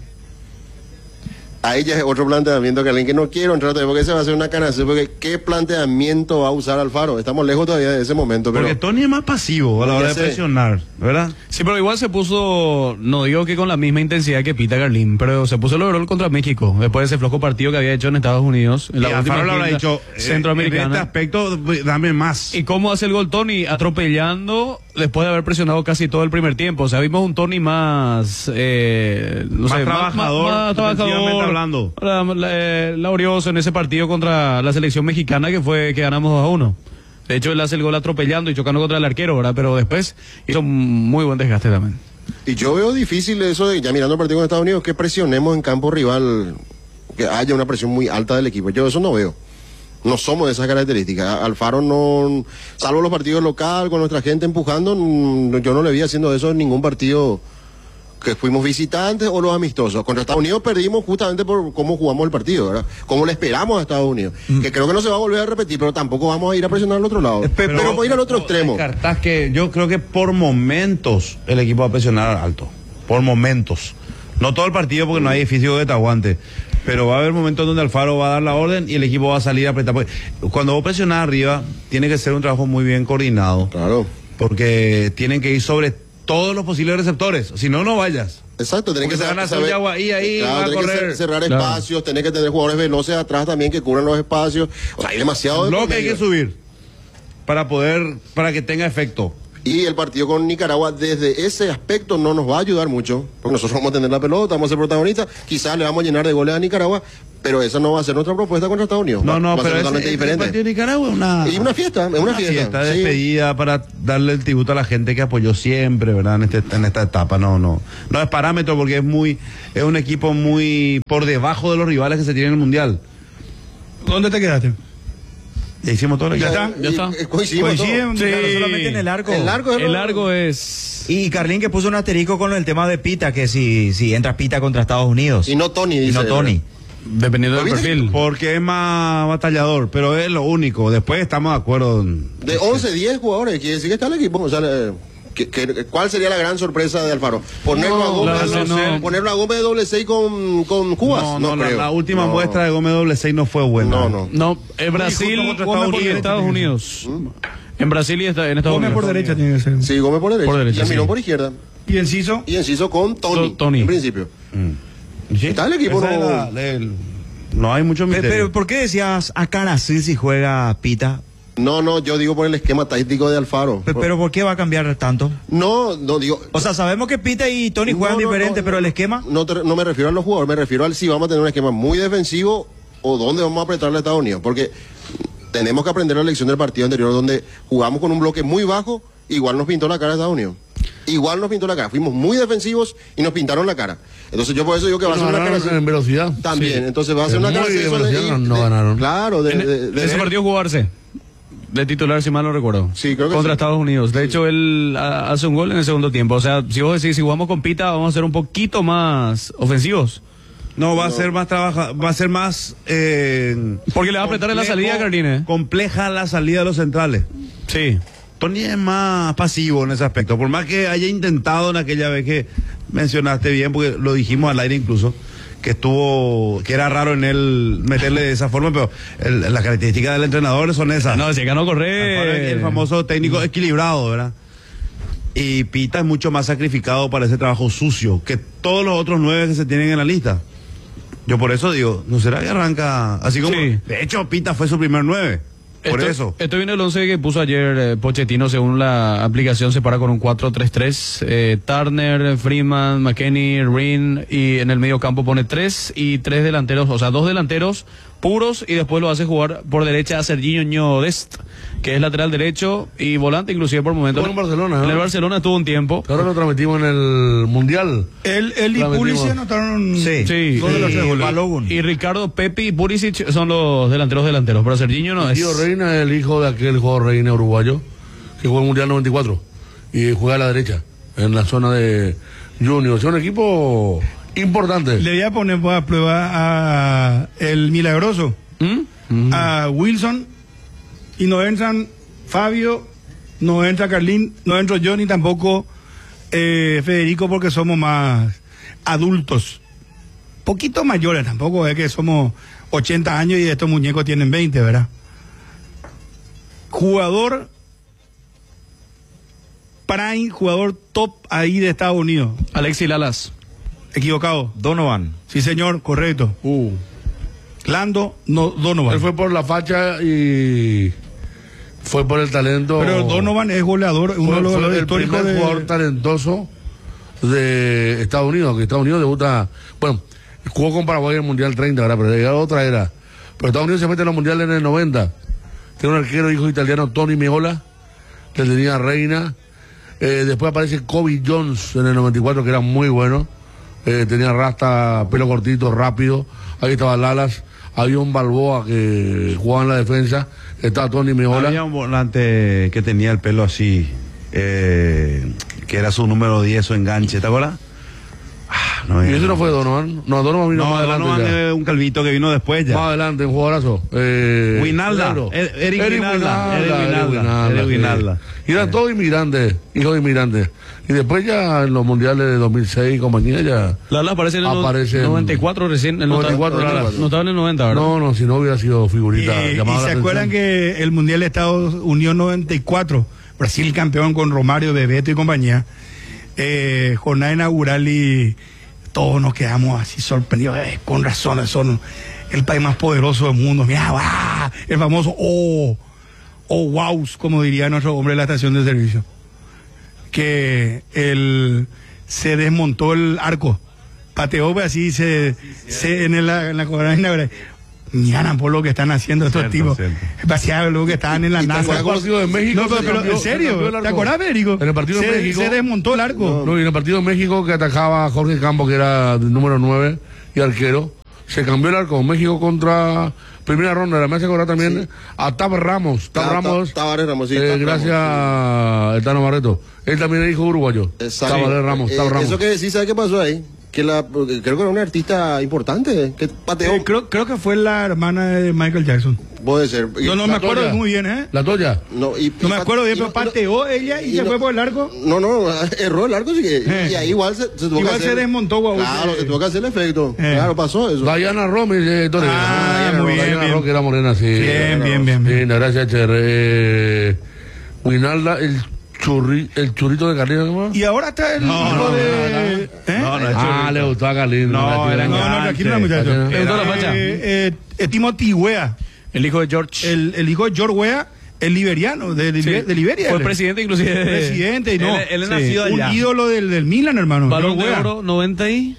Ahí ya es otro planteamiento que alguien que no quiero entrar todavía porque se va a hacer una canasta, porque ¿qué planteamiento va a usar Alfaro? Estamos lejos todavía de ese momento, pero Porque Tony es más pasivo a la Ya hora de sé. presionar, ¿verdad? Sí, pero igual se puso, no digo que con la misma intensidad que Pita Carlín, pero se puso el overall contra México, después de ese flojo partido que había hecho en Estados Unidos. En Y la última Alfaro le habrá gira dicho, eh, centroamericana. en este aspecto, dame más. ¿Y cómo hace el gol Tony? Atropellando después de haber presionado casi todo el primer tiempo. O sea, vimos un Tony más... Eh, no Más sé, trabajador, más, más ofensivamente trabajador. hablando. La- la- eh, laborioso en ese partido contra la selección mexicana que fue que ganamos dos a uno. De hecho, él hace el gol atropellando y chocando contra el arquero, ¿verdad? Pero después hizo un muy buen desgaste también. y yo veo difícil eso de, ya mirando el partido con Estados Unidos, que presionemos en campo rival, que haya una presión muy alta del equipo. Yo eso no veo. No somos de esas características. Alfaro no, salvo los partidos locales, con nuestra gente empujando, mm, yo no le vi haciendo eso en ningún partido que fuimos visitantes o los amistosos. Contra Estados Unidos perdimos justamente por cómo jugamos el partido, ¿verdad? Cómo le esperamos a Estados Unidos. Que creo que no se va a volver a repetir, pero tampoco vamos a ir a presionar al otro lado. Pero, pero a ir al otro extremo. Descartás que yo creo que por momentos el equipo va a presionar alto. Por momentos. No todo el partido porque no hay edificio que te aguante. Pero va a haber momentos donde Alfaro va a dar la orden y el equipo va a salir a apretar. Porque cuando vos presionás arriba, tiene que ser un trabajo muy bien coordinado. Claro. Porque tienen que ir sobre todos los posibles receptores. Si no, no vayas. Exacto, tenés Porque que se van a hacer saber- un ahí, ahí, Claro, va a tenés que correr. cer- cerrar Claro. espacios, tenés que tener jugadores veloces atrás también que cubran los espacios. O sea, hay demasiado de Lo por que hay medio. que subir. para poder, para que tenga efecto. Y el partido con Nicaragua, desde ese aspecto, no nos va a ayudar mucho, porque nosotros vamos a tener la pelota, vamos a ser protagonistas, quizás le vamos a llenar de goles a Nicaragua, pero esa no va a ser nuestra propuesta contra Estados Unidos. No, va, no, va pero a ser totalmente ese, diferente. el partido de Nicaragua es una, y una fiesta, es una, una fiesta. fiesta, sí. despedida para darle el tributo a la gente que apoyó siempre, ¿verdad? En, este, en esta etapa, no, no. No es parámetro porque es muy, es un equipo muy por debajo de los rivales que se tienen en el Mundial. ¿Dónde te quedaste? Ya hicimos todo lo que ¿Ya está? Ya está. Y, coincidimos Coincidimos, todo. sí. Claro, solamente en el arco. El largo es El lo- largo es... Y Carlín que puso un asterisco con el tema de Pita, que si, si entra Pita contra Estados Unidos. Y no Tony, Y dice. no Tony. Dependiendo del ¿Lo viste? perfil. Porque es más batallador, pero es lo único. Después estamos de acuerdo. en- De once, diez jugadores, quiere decir que está el equipo. O sea, le- que- que- ¿cuál sería la gran sorpresa de Alfaro? ¿Ponerlo No, a Gómez, la verdad, no, no. ponerlo a Gómez de doble seis con, con Cubas? No, No, no, la, creo. la última No. muestra de Gómez doble seis no fue buena. No, no. No, en Brasil justo contra Gómez Estados y Unidos. Estados Unidos. En Brasil y esta- en Estados Gómez Unidos. por derecha tiene que ser. Sí, Gómez por derecha. Por derecha, y Almirón sí. por izquierda. Y Enciso. Y Enciso con Tony. To- Tony. En principio. ¿Sí? Está el equipo, Esa es no- la- la- el- no hay mucho Pero, misterio. pero, ¿por qué decías a Caracil si juega Pita? No, no, yo digo por el esquema táctico de Alfaro. Pe- Pero, ¿por qué va a cambiar tanto? No, no digo. O sea, sabemos que Pita y Tony juegan No, no, diferente, no, pero el no, esquema. No, te- no me refiero a los jugadores, me refiero al si vamos a tener un esquema muy defensivo o dónde vamos a apretarle a Estados Unidos. Porque tenemos que aprender la lección del partido anterior, donde jugamos con un bloque muy bajo, igual nos pintó la cara a Estados Unidos. Igual nos pintó la cara. Fuimos muy defensivos y nos pintaron la cara. Entonces yo por eso digo que va a ser Nos una ganaron cara. en velocidad. También, Sí. entonces va a ser En una cara. muy de eso de- velocidad y- no de- ganaron. Claro, de, En- de- de- ese partido jugarse de titular, si mal no recuerdo. Sí, creo que Contra sí. Estados Unidos. De hecho, él ah, hace un gol en el segundo tiempo. O sea, si vos decís, si jugamos con Pita, vamos a ser un poquito más ofensivos. No, va a ser más trabaja, va a ser más eh, Porque le va a apretar en la complejo- salida, Carline. compleja la salida de los centrales. Sí. Tony es más pasivo en ese aspecto, por más que haya intentado en aquella vez que mencionaste bien, porque lo dijimos al aire incluso, que estuvo, que era raro en él meterle de esa forma, pero el- las características del entrenador son esas. No, si acá no corre. El famoso técnico equilibrado, ¿verdad? Y Pita es mucho más sacrificado para ese trabajo sucio que todos los otros nueve que se tienen en la lista. Yo por eso digo, ¿no será que arranca así como? Sí. De hecho, Pita fue su primer nueve. Por Esto- eso. Esto viene el once que puso ayer eh, Pochettino, según la aplicación, se para con un cuatro tres tres. Eh, Turner, Freeman, McKennie, Rin, y en el medio campo pone tres y tres delanteros, o sea, dos delanteros puros, y después lo hace jugar por derecha a Serginho Dest, que es lateral derecho y volante, inclusive por momentos. Jugó en Barcelona, ¿no? En el Barcelona estuvo un tiempo. Ahora lo transmitimos en el Mundial. Él, él y La Pulisic metimos. anotaron. Sí. Sí, Dos de los y, tres goles. Balogun. y Ricardo, Pepe y Pulisic son los delanteros delanteros, pero Serginho no es. Tío Reina es el hijo de aquel jugador Reina uruguayo que jugó el Mundial noventa y cuatro y juega a la derecha en la zona de Junior. Es un equipo importante. Le voy a poner a prueba a el milagroso, ¿Mm? a Wilson, y no entran Fabio, no entra Carlín, no entra Johnny, tampoco eh, Federico, porque somos más adultos, poquito mayores, tampoco es que somos ochenta años y estos muñecos tienen veinte, ¿verdad? Jugador prime, jugador top ahí de Estados Unidos. Alexis Lalas. Equivocado. Donovan. Sí, señor, correcto. Uh. Lando, no, Donovan. Él fue por la facha y fue por el talento. Pero Donovan es goleador, uno Fue- de los fue goleadores el históricos primer de... jugador talentoso de Estados Unidos, que Estados Unidos debuta, bueno, jugó con Paraguay en el Mundial treinta, ¿verdad? Pero llegaba otra era. Pero Estados Unidos se mete en los mundiales en el noventa. Tiene un arquero hijo italiano, Tony Meola, que tenía Reina. Eh, después aparece Kobe Jones en el noventa y cuatro, que era muy bueno. Eh, tenía rasta, pelo cortito, rápido. Ahí estaba Lalas. Había un Balboa que jugaba en la defensa. Estaba Tony Meola. Había un volante que tenía el pelo así, eh, que era su número diez o enganche, ¿te acuerdas? Ah, no, Y ese no fue Donovan. No, Donovan vino no, más adelante. Donovan ya. es un calvito que vino después ya. Más adelante, un jugadorazo. Eh, Winalda, Pedro. Ed- Eric Winalda, Eric Eric Winalda, Winalda, Eric sí. Winalda. Y eran todos inmigrantes, hijos de inmigrantes. Y después ya en los mundiales de dos mil seis y compañía ya Lalas aparece en el aparece en- noventa y cuatro recién. El noventa y cuatro, no, estaba- noventa y cuatro. no estaba en el noventa, ¿verdad? No, no, si no hubiera sido figurita. Y, y llamaba la se atención. acuerdan que el Mundial de Estados Unidos noventa y cuatro, Brasil campeón con Romario, Bebeto y compañía, eh, jornada inaugural y todos nos quedamos así sorprendidos, eh, con razón, son el país más poderoso del mundo, mira, ¡ah! El famoso oh, o wows, como diría nuestro hombre de la estación de servicio, que el, se desmontó el arco, pateó así, se, se en, el, en la cobertura. Ñanan por lo que están haciendo estos tipos. Vaciado lo que estaban en la NASA. En el partido de México. No, pero, pero cambió, en serio, ¿te acordás, Federico? En el partido se, de México. Se desmontó el arco. No, y en el partido de México que atacaba a Jorge Campos, que era el número nueve y arquero, se cambió el arco. México contra primera ronda. La me hace acordar también sí. a Tab Ramos. Tab Ta, Ramos. Tabaré Ramos, sí, eh, Tab gracias Ramos, a el Tano Barreto. Él también es hijo uruguayo. Tabaré Ramos. Eh, Tab Ramos. Eso que decís, ¿sabes qué pasó ahí? Que la, creo que era una artista importante que pateó. Eh, creo, creo que fue la hermana de Michael Jackson. Puede ser. Yo no me acuerdo Toya. muy bien, ¿eh? La Toya. No, y, no y me acuerdo bien, y pero no, pateó ella y, y se no, fue por el arco. No, no, erró el arco, sí que, eh. y ahí igual se, se tuvo igual que hacer. se desmontó, guau. Claro, se tuvo que hacer el efecto. Eh. Claro, pasó eso. Diana Romy, eh, Torre. Ah, Diana, muy bien, Diana bien. Roque era morena, sí. Bien, bien, bien. bien. Sí, gracias, Cher. Eh, Winalda, el Churri, el churrito de Carlino, ¿no? Y ahora está el no, hijo no, de. No, no, no, ¿eh? Ah, le gustó a Carlino. No, no, no, no, tranquilo, muchacho. Le gustó la facha. Eh, eh, Timothy Weah. El hijo de George. El, el hijo de George Weah, el liberiano, de, de, sí. de Liberia. Fue presidente, inclusive. Presidente, y no. Él, él es sí. nacido allá. Un ídolo del, del Milan, hermano. Balón de oro, noventa y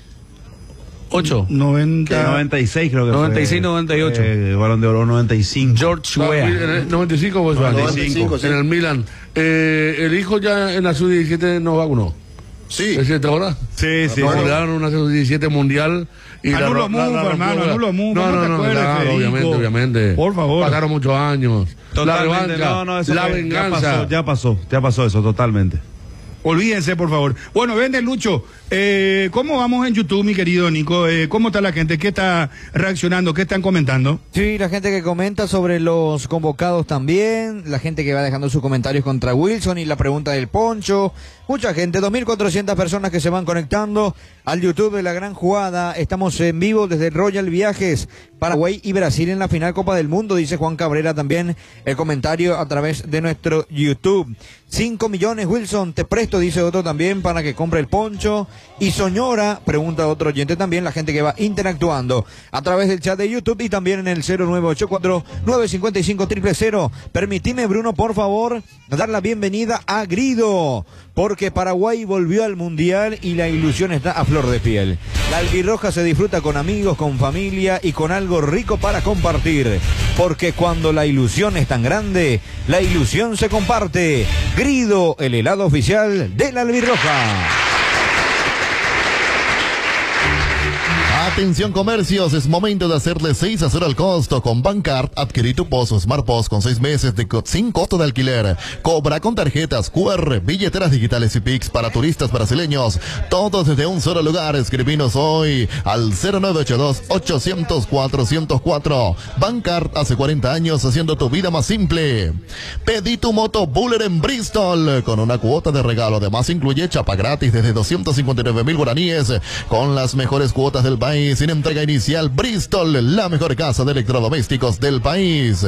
ocho. noventa. noventa y seis creo que noventa y seis, fue. noventa y ocho. Eh, Balón de oro noventa y cinco. George Weah. En el noventa y cinco o noventa y cinco, sí. En el Milan. Eh, el hijo ya en la sub diecisiete no vacunó. Sí. ¿Es cierto ahora? Sí, sí. No, le daron una sub diecisiete mundial. Y anulo Mumbo, hermano, anulo Mumbo. No, no, no, no, claro, obviamente, obviamente. Por favor. Pasaron muchos años. Totalmente, la revancha, no, no, eso la fue, venganza. Ya pasó, ya pasó, ya pasó eso, totalmente. Olvídense, por favor. Bueno, vende Lucho. Eh, ¿Cómo vamos en YouTube, mi querido Nico? Eh, ¿Cómo está la gente? ¿Qué está reaccionando? ¿Qué están comentando? Sí, la gente que comenta sobre los convocados también, la gente que va dejando sus comentarios contra Wilson y la pregunta del Poncho. Mucha gente, dos mil cuatrocientas personas que se van conectando al YouTube de La Gran Jugada. Estamos en vivo desde Royal Viajes, Paraguay y Brasil en la final Copa del Mundo, dice Juan Cabrera también el comentario a través de nuestro YouTube. Cinco millones, Wilson, te presto, dice otro también, para que compre el Poncho. Y Soñora, pregunta otro oyente también, la gente que va interactuando a través del chat de YouTube y también en el cero nueve ocho cuatro, nueve cinco cinco, cero cero cero. Permitime, Bruno, por favor, dar la bienvenida a Grido, porque Paraguay volvió al Mundial y la ilusión está a flor de piel. La albirroja se disfruta con amigos, con familia y con algo rico para compartir, porque cuando la ilusión es tan grande, la ilusión se comparte. Grido, el helado oficial de la albirroja. Atención comercios, es momento de hacerle seis a cero al costo. Con Bancard, adquirí tu Pozo Smart Post con seis meses de co sin costo de alquiler. Cobra con tarjetas Q R, billeteras digitales y Pix para turistas brasileños. Todos desde un solo lugar. Escribinos hoy al cero nueve ocho dos, ochocientos, cuatrocientos cuatro. Bancard, hace cuarenta años haciendo tu vida más simple. Pedí tu moto Buller en Bristol con una cuota de regalo. Además incluye chapa gratis desde doscientos cincuenta y nueve mil guaraníes con las mejores cuotas del país. Sin entrega inicial, Bristol, la mejor casa de electrodomésticos del país.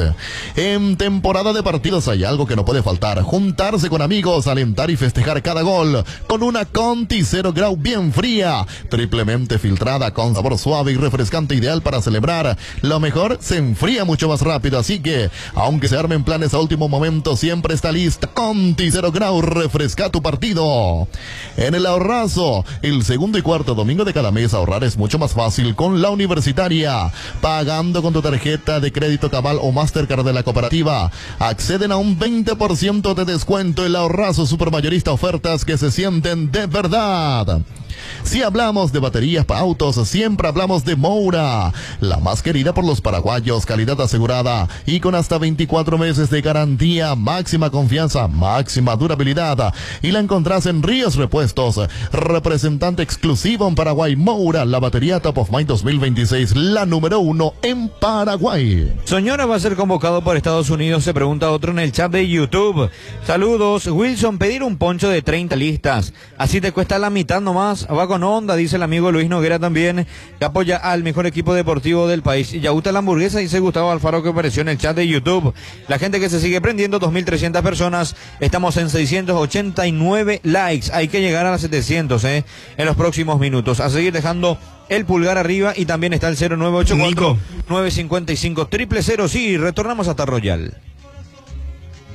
En temporada de partidos hay algo que no puede faltar: juntarse con amigos, alentar y festejar cada gol con una Conti Zero Grau bien fría, triplemente filtrada con sabor suave y refrescante, ideal para celebrar. Lo mejor, se enfría mucho más rápido, así que aunque se armen planes a último momento, siempre está lista Conti Zero Grau. Refresca tu partido. En el ahorrazo, el segundo y cuarto domingo de cada mes, ahorrar es mucho más fácil con la Universitaria. Pagando con tu tarjeta de crédito Cabal o Mastercard de la cooperativa, acceden a un veinte por ciento de descuento. El ahorrazo supermayorista, ofertas que se sienten de verdad. Si hablamos de baterías para autos, siempre hablamos de Moura, la más querida por los paraguayos, calidad asegurada y con hasta veinticuatro meses de garantía, máxima confianza, máxima durabilidad. Y la encontrás en Ríos Repuestos, representante exclusivo en Paraguay. Moura, la batería Top of Mind dos mil veintiséis, la número uno en Paraguay. Soñora va a ser convocado por Estados Unidos, se pregunta otro en el chat de YouTube. Saludos, Wilson, pedir un poncho de treinta listas, así te cuesta la mitad nomás. Va con onda, dice el amigo Luis Noguera también, que apoya al mejor equipo deportivo del país. Y ya gusta la hamburguesa, dice Gustavo Alfaro, que apareció en el chat de YouTube. La gente que se sigue prendiendo, dos mil trescientas personas, estamos en seiscientos ochenta y nueve likes. Hay que llegar a las setecientos eh, en los próximos minutos. A seguir dejando el pulgar arriba y también está el cero nueve ocho cuatro, nueve cinco cinco, cero cero cero. Sí, retornamos hasta Royal.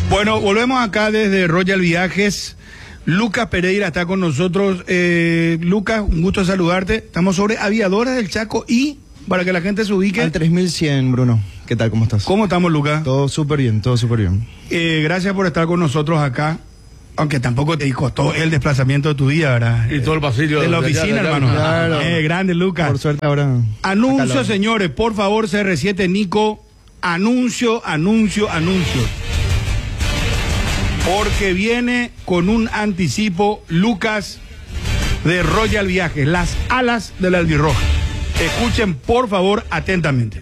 Bueno, volvemos acá desde Royal Viajes. Lucas Pereira está con nosotros. Eh, Lucas, un gusto saludarte. Estamos sobre Aviadores del Chaco y, para que la gente se ubique... Al tres mil cien, Bruno. ¿Qué tal? ¿Cómo estás? ¿Cómo estamos, Lucas? Todo súper bien, todo súper bien. Eh, gracias por estar con nosotros acá. Aunque tampoco te costó el desplazamiento de tu vida, ¿verdad? Y todo el pasillo. De la oficina, de allá, de allá, hermano. Claro. Eh, grande, Lucas. Por suerte ahora... Anuncio, señores, por favor, C R siete Nico. Anuncio, anuncio, anuncio. Porque viene con un anticipo Lucas de Royal Viajes, las alas de la albirroja. Escuchen, por favor, atentamente.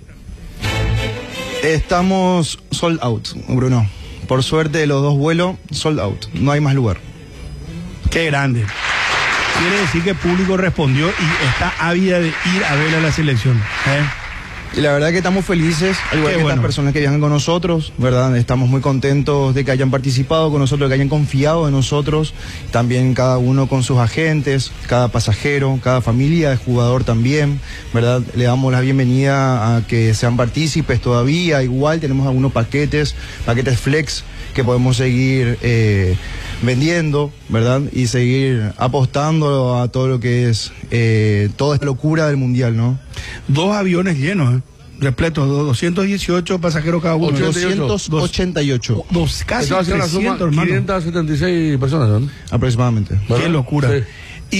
Estamos sold out, Bruno. Por suerte, los dos vuelos, sold out. No hay más lugar. Qué grande. Quiere decir que el público respondió y está ávida de ir a ver a la selección. ¿eh? Y la verdad que estamos felices, al igual Qué que bueno. las personas que viajan con nosotros, ¿verdad? Estamos muy contentos de que hayan participado con nosotros, de que hayan confiado en nosotros, también cada uno con sus agentes, cada pasajero, cada familia de jugador también, ¿verdad? Le damos la bienvenida a que sean partícipes todavía, igual tenemos algunos paquetes, paquetes flex que podemos seguir eh, vendiendo, ¿verdad? Y seguir apostando a todo lo que es eh, toda esta locura del mundial, ¿no? Dos aviones llenos, ¿eh? repletos, doscientos dieciocho pasajeros cada uno. doscientos ochenta y ocho. Dos, casi Estaba haciendo la suma, trescientos, hermano. quinientas setenta y seis personas, ¿no? Aproximadamente. Qué locura. Sí.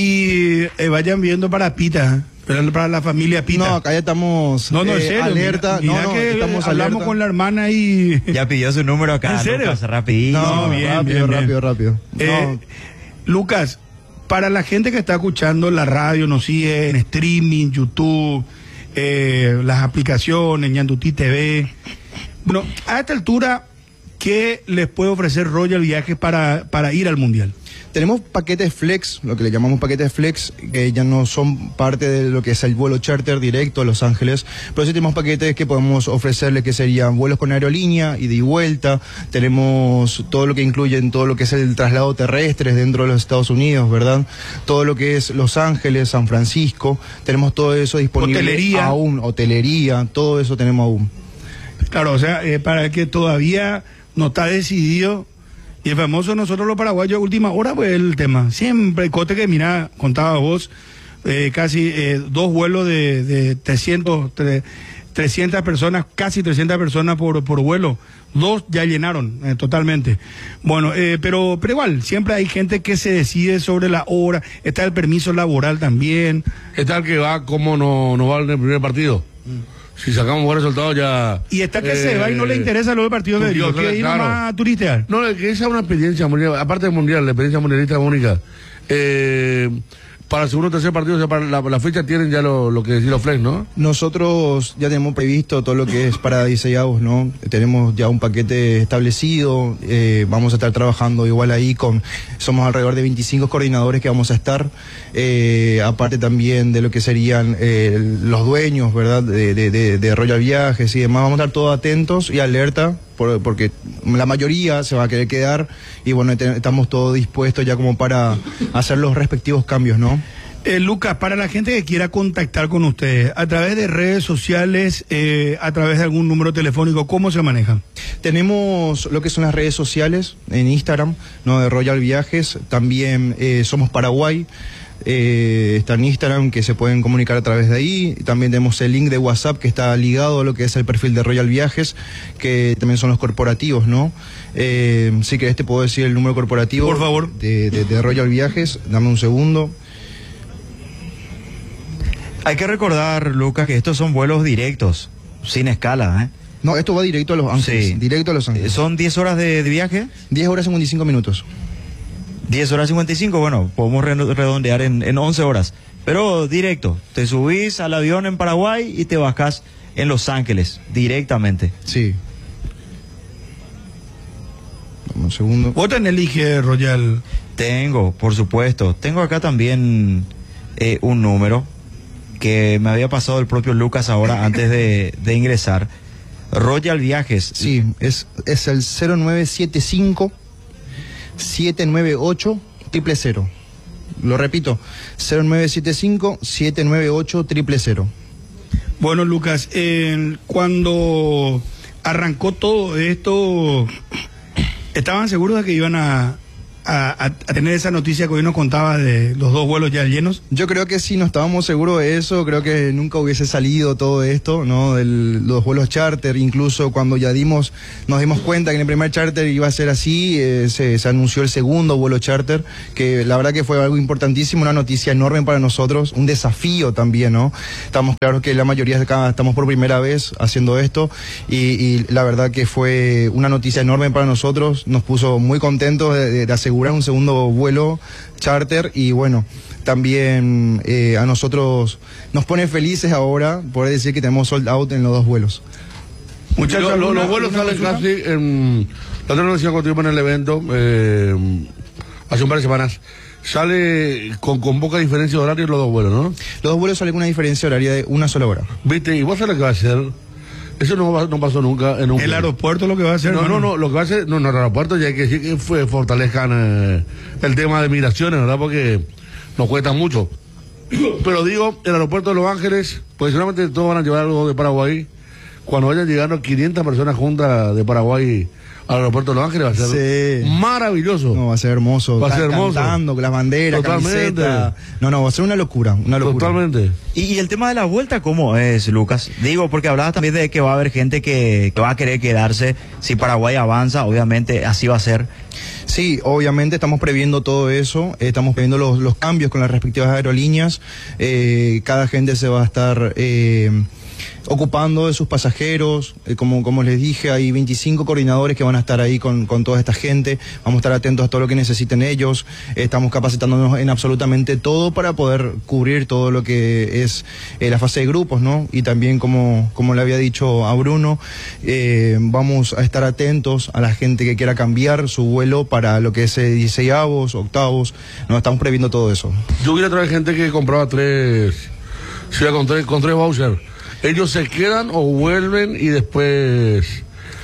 Y eh, vayan viendo para Pita, ¿eh? Para, para la familia Pita. No, acá ya estamos No, no, en eh, serio. alerta. Mira, mira no, no, que estamos hablamos alerta. con la hermana y... Ya pidió su número acá, ¿En serio? Lucas, rapidísimo. No, bien, rápido, bien, bien. rápido, rápido. Eh, No, Lucas, para la gente que está escuchando la radio, nos sigue en streaming, YouTube, eh, las aplicaciones, Ñandutí T V. Bueno, a esta altura, ¿qué les puede ofrecer Royal Viajes para, para ir al Mundial? tenemos paquetes flex, lo que le llamamos paquetes flex, que ya no son parte de lo que es el vuelo charter directo a Los Ángeles, pero sí tenemos paquetes que podemos ofrecerle, que serían vuelos con aerolínea, ida y vuelta. Tenemos todo lo que incluye todo lo que es el traslado terrestre dentro de los Estados Unidos, ¿verdad? Todo lo que es Los Ángeles, San Francisco, tenemos todo eso disponible. Hotelería. Aún, hotelería, todo eso tenemos aún. Claro, o sea, eh, para el que todavía no está decidido, y el famoso nosotros los paraguayos, última hora, pues el tema. Siempre, cote que, mira, contaba vos, eh, casi eh, dos vuelos de, de trescientos, tre- trescientas personas, casi trescientas personas por, por vuelo. Dos ya llenaron eh, totalmente. Bueno, eh, pero, pero igual, siempre hay gente que se decide sobre la hora. Está el permiso laboral también. Está el que va como no, no va en el primer partido. Si sacamos buen resultado ya... Y está que se va y no le interesa lo del partido de Dios, que ir claro. nomás a turistear. No, es que esa es una experiencia mundial, aparte del mundial, la experiencia mundialista única. Eh, para el segundo o tercer partido, o sea, para la, la fecha tienen ya lo, lo que decir los flex, ¿no? Nosotros ya tenemos previsto todo lo que es para diseñados, ¿no? Tenemos ya un paquete establecido, eh, vamos a estar trabajando igual ahí con, somos alrededor de veinticinco coordinadores que vamos a estar, eh, aparte también de lo que serían eh, los dueños, ¿verdad? De, de, de, de Royal Viajes y demás, vamos a estar todos atentos y alerta, por, porque la mayoría se va a querer quedar y bueno, te, estamos todos dispuestos ya como para hacer los respectivos cambios, ¿no? Eh, Lucas, para la gente que quiera contactar con ustedes, a través de redes sociales, eh, a través de algún número telefónico, ¿cómo se maneja? Tenemos lo que son las redes sociales en Instagram, ¿no? De Royal Viajes, también eh, somos Paraguay, eh, está en Instagram que se pueden comunicar a través de ahí, también tenemos el link de WhatsApp que está ligado a lo que es el perfil de Royal Viajes, que también son los corporativos, ¿no? Eh, si querés te puedo decir el número corporativo. Por favor. De, de, de Royal Viajes, dame un segundo. Hay que recordar, Lucas, que estos son vuelos directos, sin escala, ¿eh? No, esto va directo a Los Ángeles. Sí. Directo a Los Ángeles. ¿Son diez horas de, de viaje? diez horas cincuenta y cinco minutos. diez horas cincuenta y cinco, bueno, podemos re- redondear en, en once horas. Pero directo, te subís al avión en Paraguay y te bajás en Los Ángeles, directamente. Sí. Dame un segundo. ¿Vos tenés el I G Royal? Tengo, por supuesto. Tengo acá también eh, un número que me había pasado el propio Lucas ahora antes de, de ingresar. Royal Viajes. Sí, es, es el cero nueve siete cinco siete nueve ocho cero cero cero. Lo repito, cero nueve siete cinco siete nueve ocho cero cero cero. Bueno, Lucas, eh, cuando arrancó todo esto, ¿Estaban seguros de que iban a, a, a tener esa noticia que hoy nos contaba de los dos vuelos ya llenos? Yo creo que sí, no estábamos seguros de eso, creo que nunca hubiese salido todo esto, ¿no? De los vuelos charter, incluso cuando ya dimos, nos dimos cuenta que en el primer charter iba a ser así, eh, se, se anunció el segundo vuelo charter, que la verdad que fue algo importantísimo, una noticia enorme para nosotros, un desafío también, ¿no? Estamos claros que la mayoría de acá estamos por primera vez haciendo esto, y, y la verdad que fue una noticia enorme para nosotros, nos puso muy contentos de, de, de asegurar un segundo vuelo charter, y bueno, también eh, a nosotros nos pone felices ahora poder decir que tenemos sold out en los dos vuelos. Muchachos, los, los vuelos salen casi en... La otra noticia contigo en el evento, eh, hace un par de semanas, sale con, con poca diferencia de horario los dos vuelos, ¿no? Los dos vuelos salen con una diferencia horaria de una sola hora. ¿Viste? ¿Y vos sabés lo que va a hacer? Eso no, va, no pasó nunca en un... ¿El aeropuerto lo que va a hacer? No, hermano? no, no, lo que va a hacer... No, no, el aeropuerto ya hay que decir que fue, fortalezcan eh, el tema de migraciones, ¿verdad? Porque nos cuesta mucho. Pero digo, el aeropuerto de Los Ángeles, pues seguramente todos van a llevar algo de Paraguay. Cuando vayan llegando quinientas personas juntas de Paraguay al aeropuerto de Los Ángeles, va a ser sí. maravilloso. No, va a ser hermoso. Va a ser hermoso. Cantando, con las banderas, Totalmente. camiseta. No, no, va a ser una locura, una locura. Totalmente. ¿Y, y el tema de la vuelta cómo es, Lucas? Digo, porque hablabas también de que va a haber gente que, que va a querer quedarse. Si Paraguay avanza, obviamente así va a ser. Sí, obviamente estamos previendo todo eso, eh, estamos previendo los, los cambios con las respectivas aerolíneas, eh, cada gente se va a estar eh, ocupando de sus pasajeros, eh, como, como les dije, hay veinticinco coordinadores que van a estar ahí con, con toda esta gente, vamos a estar atentos a todo lo que necesiten ellos, eh, estamos capacitándonos en absolutamente todo para poder cubrir todo lo que es eh, la fase de grupos, ¿no? Y también, como, como le había dicho a Bruno, eh, vamos a estar atentos a la gente que quiera cambiar su vuelo para lo que es eh, dieciseisavos, octavos, no, estamos previendo todo eso. Yo quiero traer gente que compraba tres, sí, con tres, con tres vouchers. Ellos se quedan o vuelven y después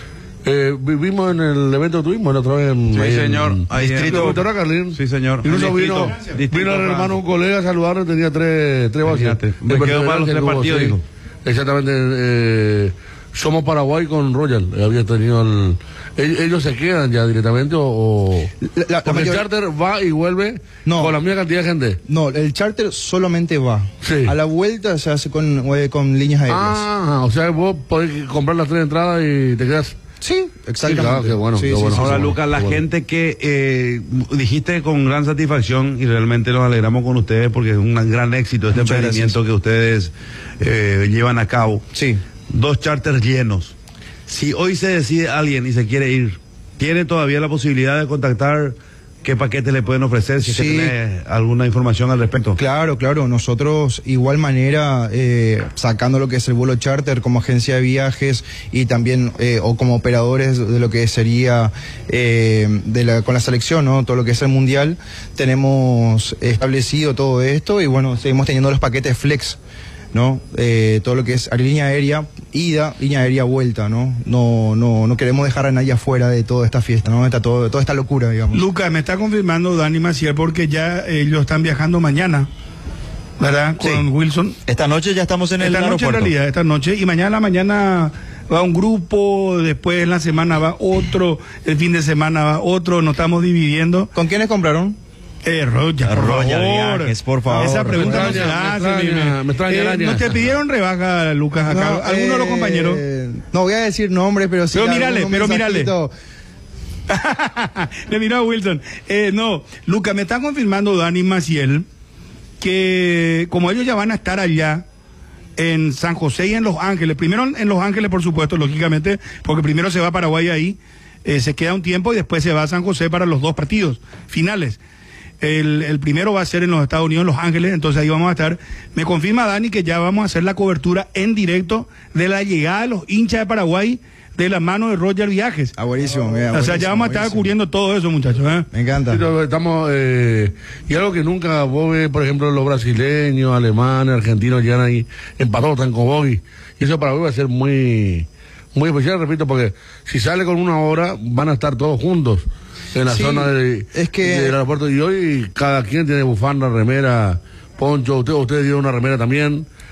eh, vivimos en el evento que tuvimos la otra vez en, sí, ahí señor. En, ahí distrito en, Carlín. Sí, señor. Incluso vino, distrito, vino el hermano, un colega a saludarlo, tenía tres, tres vouchers. Me quedo para los tres partidos, sí. dijo. Exactamente. Eh, somos Paraguay con Royal. Había tenido el... ¿Ellos se quedan ya directamente o...? o la, la, porque mayor... el charter va y vuelve no, con la misma cantidad de gente? No, el charter solamente va. Sí. A la vuelta se hace con, eh, con líneas aéreas. Ah, o sea, vos podés comprar las tres entradas y te quedas... Sí, exactamente. Sí, claro, qué bueno, sí, qué sí, bueno. sí, Ahora, sí, Lucas, la bueno. gente que eh, dijiste con gran satisfacción y realmente nos alegramos con ustedes porque es un gran éxito este Muchas emprendimiento gracias. que ustedes eh, llevan a cabo. Sí. Dos charters llenos. Si hoy se decide alguien y se quiere ir, ¿tiene todavía la posibilidad de contactar qué paquetes le pueden ofrecer? Si Sí. tiene alguna información al respecto. Claro, claro. Nosotros, igual manera, eh, sacando lo que es el vuelo charter como agencia de viajes y también, eh, o como operadores de lo que sería eh, de la, con la selección, ¿no? Todo lo que es el mundial, tenemos establecido todo esto y bueno, seguimos teniendo los paquetes flex, ¿no? Eh, todo lo que es línea aérea, ida, línea aérea, vuelta, ¿no? No, no, no queremos dejar a nadie afuera de toda esta fiesta, ¿no? Está todo, toda esta locura, digamos. Lucas, me está confirmando Dani Maciel porque ya ellos están viajando mañana, ¿verdad? Con Sí. Wilson. Esta noche ya estamos en el Esta noche aeropuerto. en realidad, esta noche. Y mañana a la mañana va un grupo, después en la semana va otro, el fin de semana va otro, nos estamos dividiendo. ¿Con quiénes compraron? Eh, Royal, por Royal favor. Viajes, por favor. Esa pregunta Me no se extraña, hace. me extraña, mi- me extraña, eh, Araña. ¿No te pidieron rebaja, Lucas, acá? No, ¿Alguno de los eh, compañeros? No voy a decir nombres, pero sí. Pero mírale, algún pero mírale. mensajito. Le miró a Wilson. Eh, no, Lucas, me está confirmando Dani Maciel que como ellos ya van a estar allá en San José y en Los Ángeles, primero en Los Ángeles, por supuesto, lógicamente, porque primero se va a Paraguay ahí, eh, se queda un tiempo y después se va a San José para los dos partidos finales. El, el primero va a ser en los Estados Unidos, en Los Ángeles, entonces ahí vamos a estar. Me confirma Dani que ya vamos a hacer la cobertura en directo de la llegada de los hinchas de Paraguay de la mano de Royal Viajes. Ah, buenísimo, mira, O sea, buenísimo, ya vamos a estar buenísimo. cubriendo todo eso, muchachos. ¿eh? Me encanta. Sí, no, estamos, eh, y algo que nunca vos ves, por ejemplo, los brasileños, alemanes, argentinos llegan ahí empatados, están con vos y y eso para vos va a ser muy, muy especial, repito, porque si sale con una hora van a estar todos juntos en la Sí, zona de, es que- del aeropuerto y hoy cada quien tiene bufanda, remera, poncho, usted, usted dio una remera también.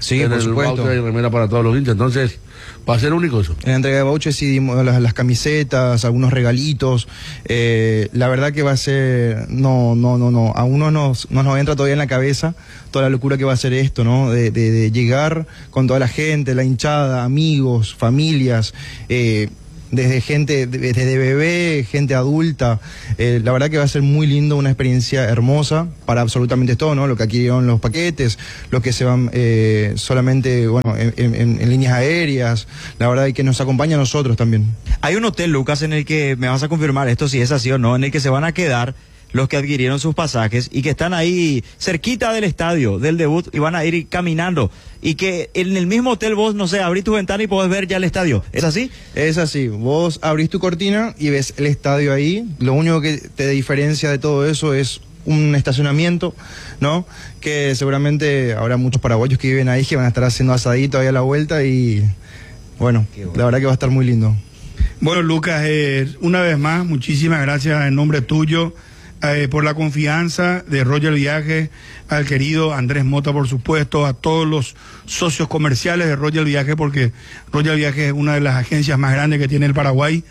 Sí, en por el supuesto. voucher y remera para todos los hinchas. Entonces, va a ser único eso. En la entrega de vouchers sí dimos las, las camisetas, algunos regalitos. Eh, la verdad que va a ser, no, no, no, no, a uno nos, no nos entra todavía en la cabeza toda la locura que va a ser esto, ¿no? De, de, de llegar con toda la gente, la hinchada, amigos, familias, eh, desde gente, desde bebé, gente adulta. Eh, la verdad que va a ser muy lindo, una experiencia hermosa para absolutamente todo, ¿no? Lo que adquirieron los paquetes, los que se van eh, solamente, bueno, en, en, en líneas aéreas, la verdad y que nos acompaña a nosotros también. Hay un hotel, Lucas, en el que me vas a confirmar esto, si es así o no, en el que se van a quedar los que adquirieron sus pasajes y que están ahí cerquita del estadio, del debut, y van a ir caminando. Y que en el mismo hotel vos, no sé, abrís tu ventana y podés ver ya el estadio. ¿Es así? Es así. Vos abrís tu cortina y ves el estadio ahí. Lo único que te diferencia de todo eso es un estacionamiento, ¿no? Que seguramente habrá muchos paraguayos que viven ahí que van a estar haciendo asadito ahí a la vuelta y, bueno, bueno. La verdad que va a estar muy lindo. Bueno, Lucas, eh, una vez más, muchísimas gracias en nombre tuyo. Eh, por la confianza de Royal Viajes, al querido Andrés Mota, por supuesto, a todos los socios comerciales de Royal Viajes, porque Royal Viajes es una de las agencias más grandes que tiene el Paraguay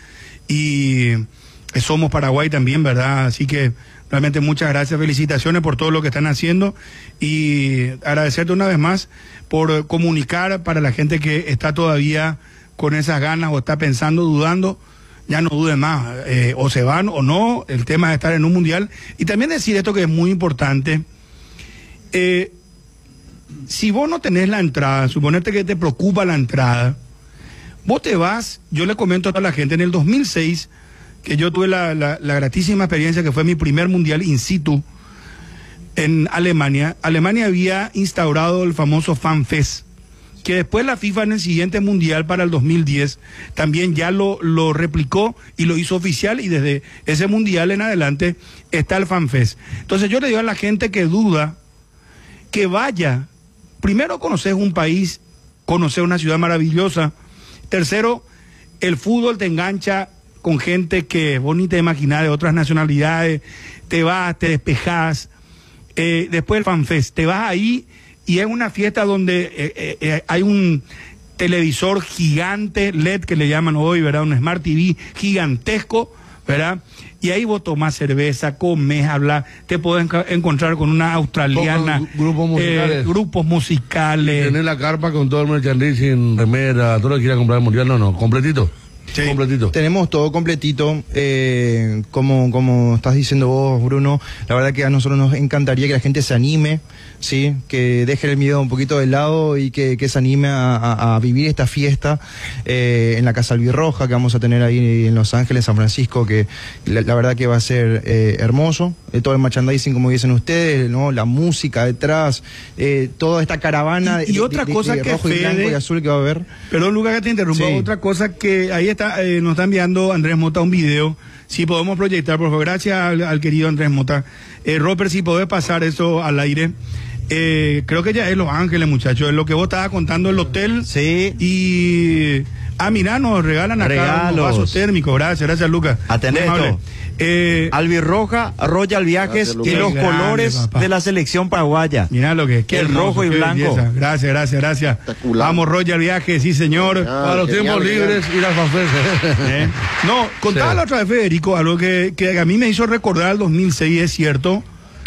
y somos Paraguay también, ¿verdad? Así que realmente muchas gracias, felicitaciones por todo lo que están haciendo y agradecerte una vez más por comunicar para la gente que está todavía con esas ganas o está pensando, dudando. Ya no dude más, eh, o se van o no, el tema es estar en un mundial. Y también decir esto que es muy importante, eh, si vos no tenés la entrada, suponete que te preocupa la entrada, vos te vas, yo le comento a toda la gente, en el dos mil seis, que yo tuve la, la, la gratísima experiencia, que fue mi primer mundial in situ en Alemania, Alemania había instaurado el famoso FanFest, que después la FIFA en el siguiente mundial para el dos mil diez también ya lo, lo replicó y lo hizo oficial, y desde ese mundial en adelante está el FanFest. Entonces yo le digo a la gente que duda que vaya, primero conocer un país, conocer una ciudad maravillosa, tercero, el fútbol te engancha con gente que vos ni te imaginás, de otras nacionalidades, te vas, te despejás, eh, después el FanFest, te vas ahí. Y es una fiesta donde eh, eh, hay un televisor gigante, L E D que le llaman hoy, ¿verdad? Un Smart T V gigantesco, ¿verdad? Y ahí vos tomás cerveza, comes, hablas, te podés enc encontrar con una australiana. Gru grupos musicales. Eh, grupos musicales. Tener la carpa con todo el merchandising, remera, todo lo que quiera comprar el mundial, no, no, completito. Sí. Completito. Tenemos todo completito, eh, como, como estás diciendo vos, Bruno. La verdad que a nosotros nos encantaría que la gente se anime, sí, que deje el miedo un poquito de lado y que, que se anime a, a, a vivir esta fiesta eh, en la Casa Albirroja que vamos a tener ahí en Los Ángeles, San Francisco, que la, la verdad que va a ser eh, hermoso. Eh, todo el merchandising, como dicen ustedes, ¿no? La música detrás, eh, toda esta caravana y, y de, otra de, cosa de, de que rojo y Fede, blanco y azul que va a haber. Perdón, Lucas, que te interrumpa. Sí. Otra cosa que ahí está, eh, nos está enviando Andrés Mota un video. Si podemos proyectar, por favor, gracias al, al querido Andrés Mota. Eh, Robert, si podés pasar eso al aire. Eh, creo que ya es Los Ángeles, muchachos. Es lo que vos estabas contando el hotel. Sí. Y. Ah, mirá, nos regalan acá Regalos. unos vasos térmicos. Gracias, gracias, Lucas. Atendé esto. Eh, Albirroja, Royal Viajes y los grande, colores papá. De la selección paraguaya. Mirá lo que es. El hermoso, rojo y blanco. Belleza. Gracias, gracias, gracias. Vamos, Royal Viajes, sí, señor. Ah, a los tiempos genial, libres genial. Y las fanfeses. ¿Eh? No, contaba sí. La otra vez, Federico, algo que, que a mí me hizo recordar el dos mil seis, es cierto,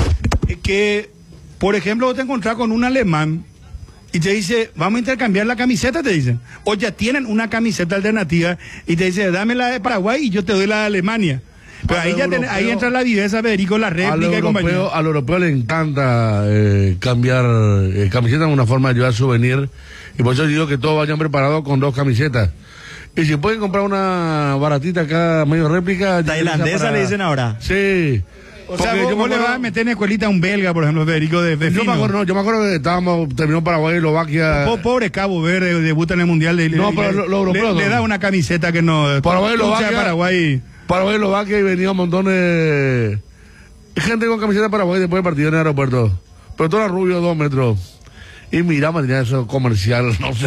que, por ejemplo, vos te encontrás con un alemán y te dice, vamos a intercambiar la camiseta, te dicen. O ya tienen una camiseta alternativa y te dice, dame la de Paraguay y yo te doy la de Alemania. Pero ahí, ya ten, ahí entra la viveza, Federico, la réplica y compañía. Al europeo le encanta eh, cambiar eh, camisetas, una forma de llevar souvenir. Y por eso digo que todos vayan preparados con dos camisetas. Y si pueden comprar una baratita acá, medio réplica. Tailandesa para... le dicen ahora. Sí. O sea, vos, vos le vas a meter en escuelita a un belga, por ejemplo, Federico, de, de yo, me acuerdo, no, yo me acuerdo que estábamos, terminó Paraguay y Eslovaquia. Po, pobre Cabo Verde, debuta en el Mundial. De, no, le, pero lo, lo europeo. Le, le da una camiseta que no... Paraguay y Eslovaquia. Paraguay. Paraguay y Eslovaquia y venía un montón de gente con camiseta de Paraguay después del partido en el aeropuerto. Pero todo era rubio, dos metros. Y mira, tenía eso comercial, no sé.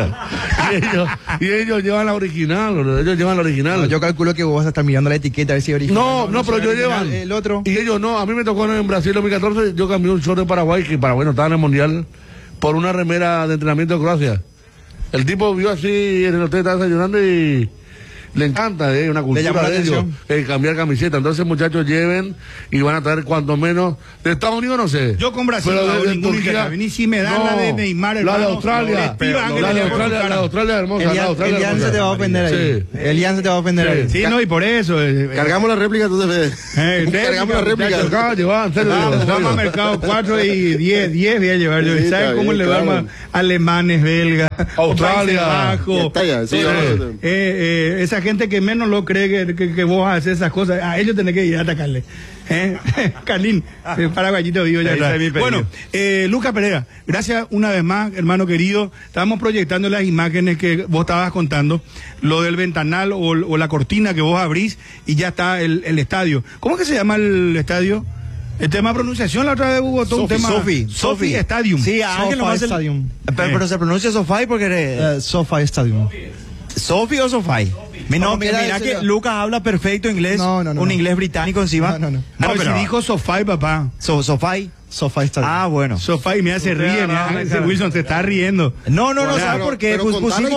y, ellos, y ellos llevan la original, ellos llevan la original. No, yo calculo que vos vas a estar mirando la etiqueta a ver si es original. No, no, no, no pero yo llevan el otro. Y ellos no, a mí me tocó en Brasil en dos mil catorce, yo cambié un short de Paraguay, que Paraguay no estaba en el Mundial, por una remera de entrenamiento de Croacia. El tipo vio así en el hotel, estaba desayunando y le encanta, es eh, una cultura de ellos, eh, cambiar camiseta. Entonces, muchachos, lleven y van a traer cuanto menos. De Estados Unidos no sé. Yo con Brasil pero no hago de, de ningún Turquía, interés. Ni si me dan no, la de Neymar, la de Australia, no, la, la, de Australia la de Australia es hermosa. El, la Australia el Jan se te va a ofender ahí. Sí. El Jan se te va a ofender sí. ahí. Sí, no, y por eso. Eh, Cargamos la réplica, tú te ves. Eh, Cargamos la réplica. Acá, lleva, en serio, vamos, en serio. vamos a mercado cuatro y diez, diez voy a llevar yo. Sí, ¿Sabes cómo bien, le claro. vamos a alemanes, belgas, Australia, Bajo, ya está ya, sí, eh, sí. eh, eh, esa gente que menos lo cree que, que, que vos haces esas cosas, a ellos tenés que ir a atacarle. ¿Eh? Carlín, eh, paraguayito vivo ya atrás. Bueno, eh, Lucas Pereira, gracias una vez más, hermano querido. Estábamos proyectando las imágenes que vos estabas contando, lo del ventanal o, o la cortina que vos abrís y ya está el, el estadio. ¿Cómo que se llama el estadio? El tema de pronunciación, la otra vez hubo todo un tema. Sofi, Sofi Stadium. Sí, Ángel nomás el- Stadium. Pero, pero se pronuncia Sofai porque... Eh, SoFi Stadium. ¿Sofi o Sofai? Mi- No, No, mira, mira, mira ese- que Lucas habla perfecto inglés, No, no, no, un no. inglés británico encima. No, no, no. No, pero pero dijo Sofá, papá. So- Sofai. SoFi Stadium. Ah, bueno. Sofá, y mira, se ríe, mira, ese Wilson se está riendo. No, no, no, Bueno, ¿sabes pero- por qué? pero Pues contala y pusimos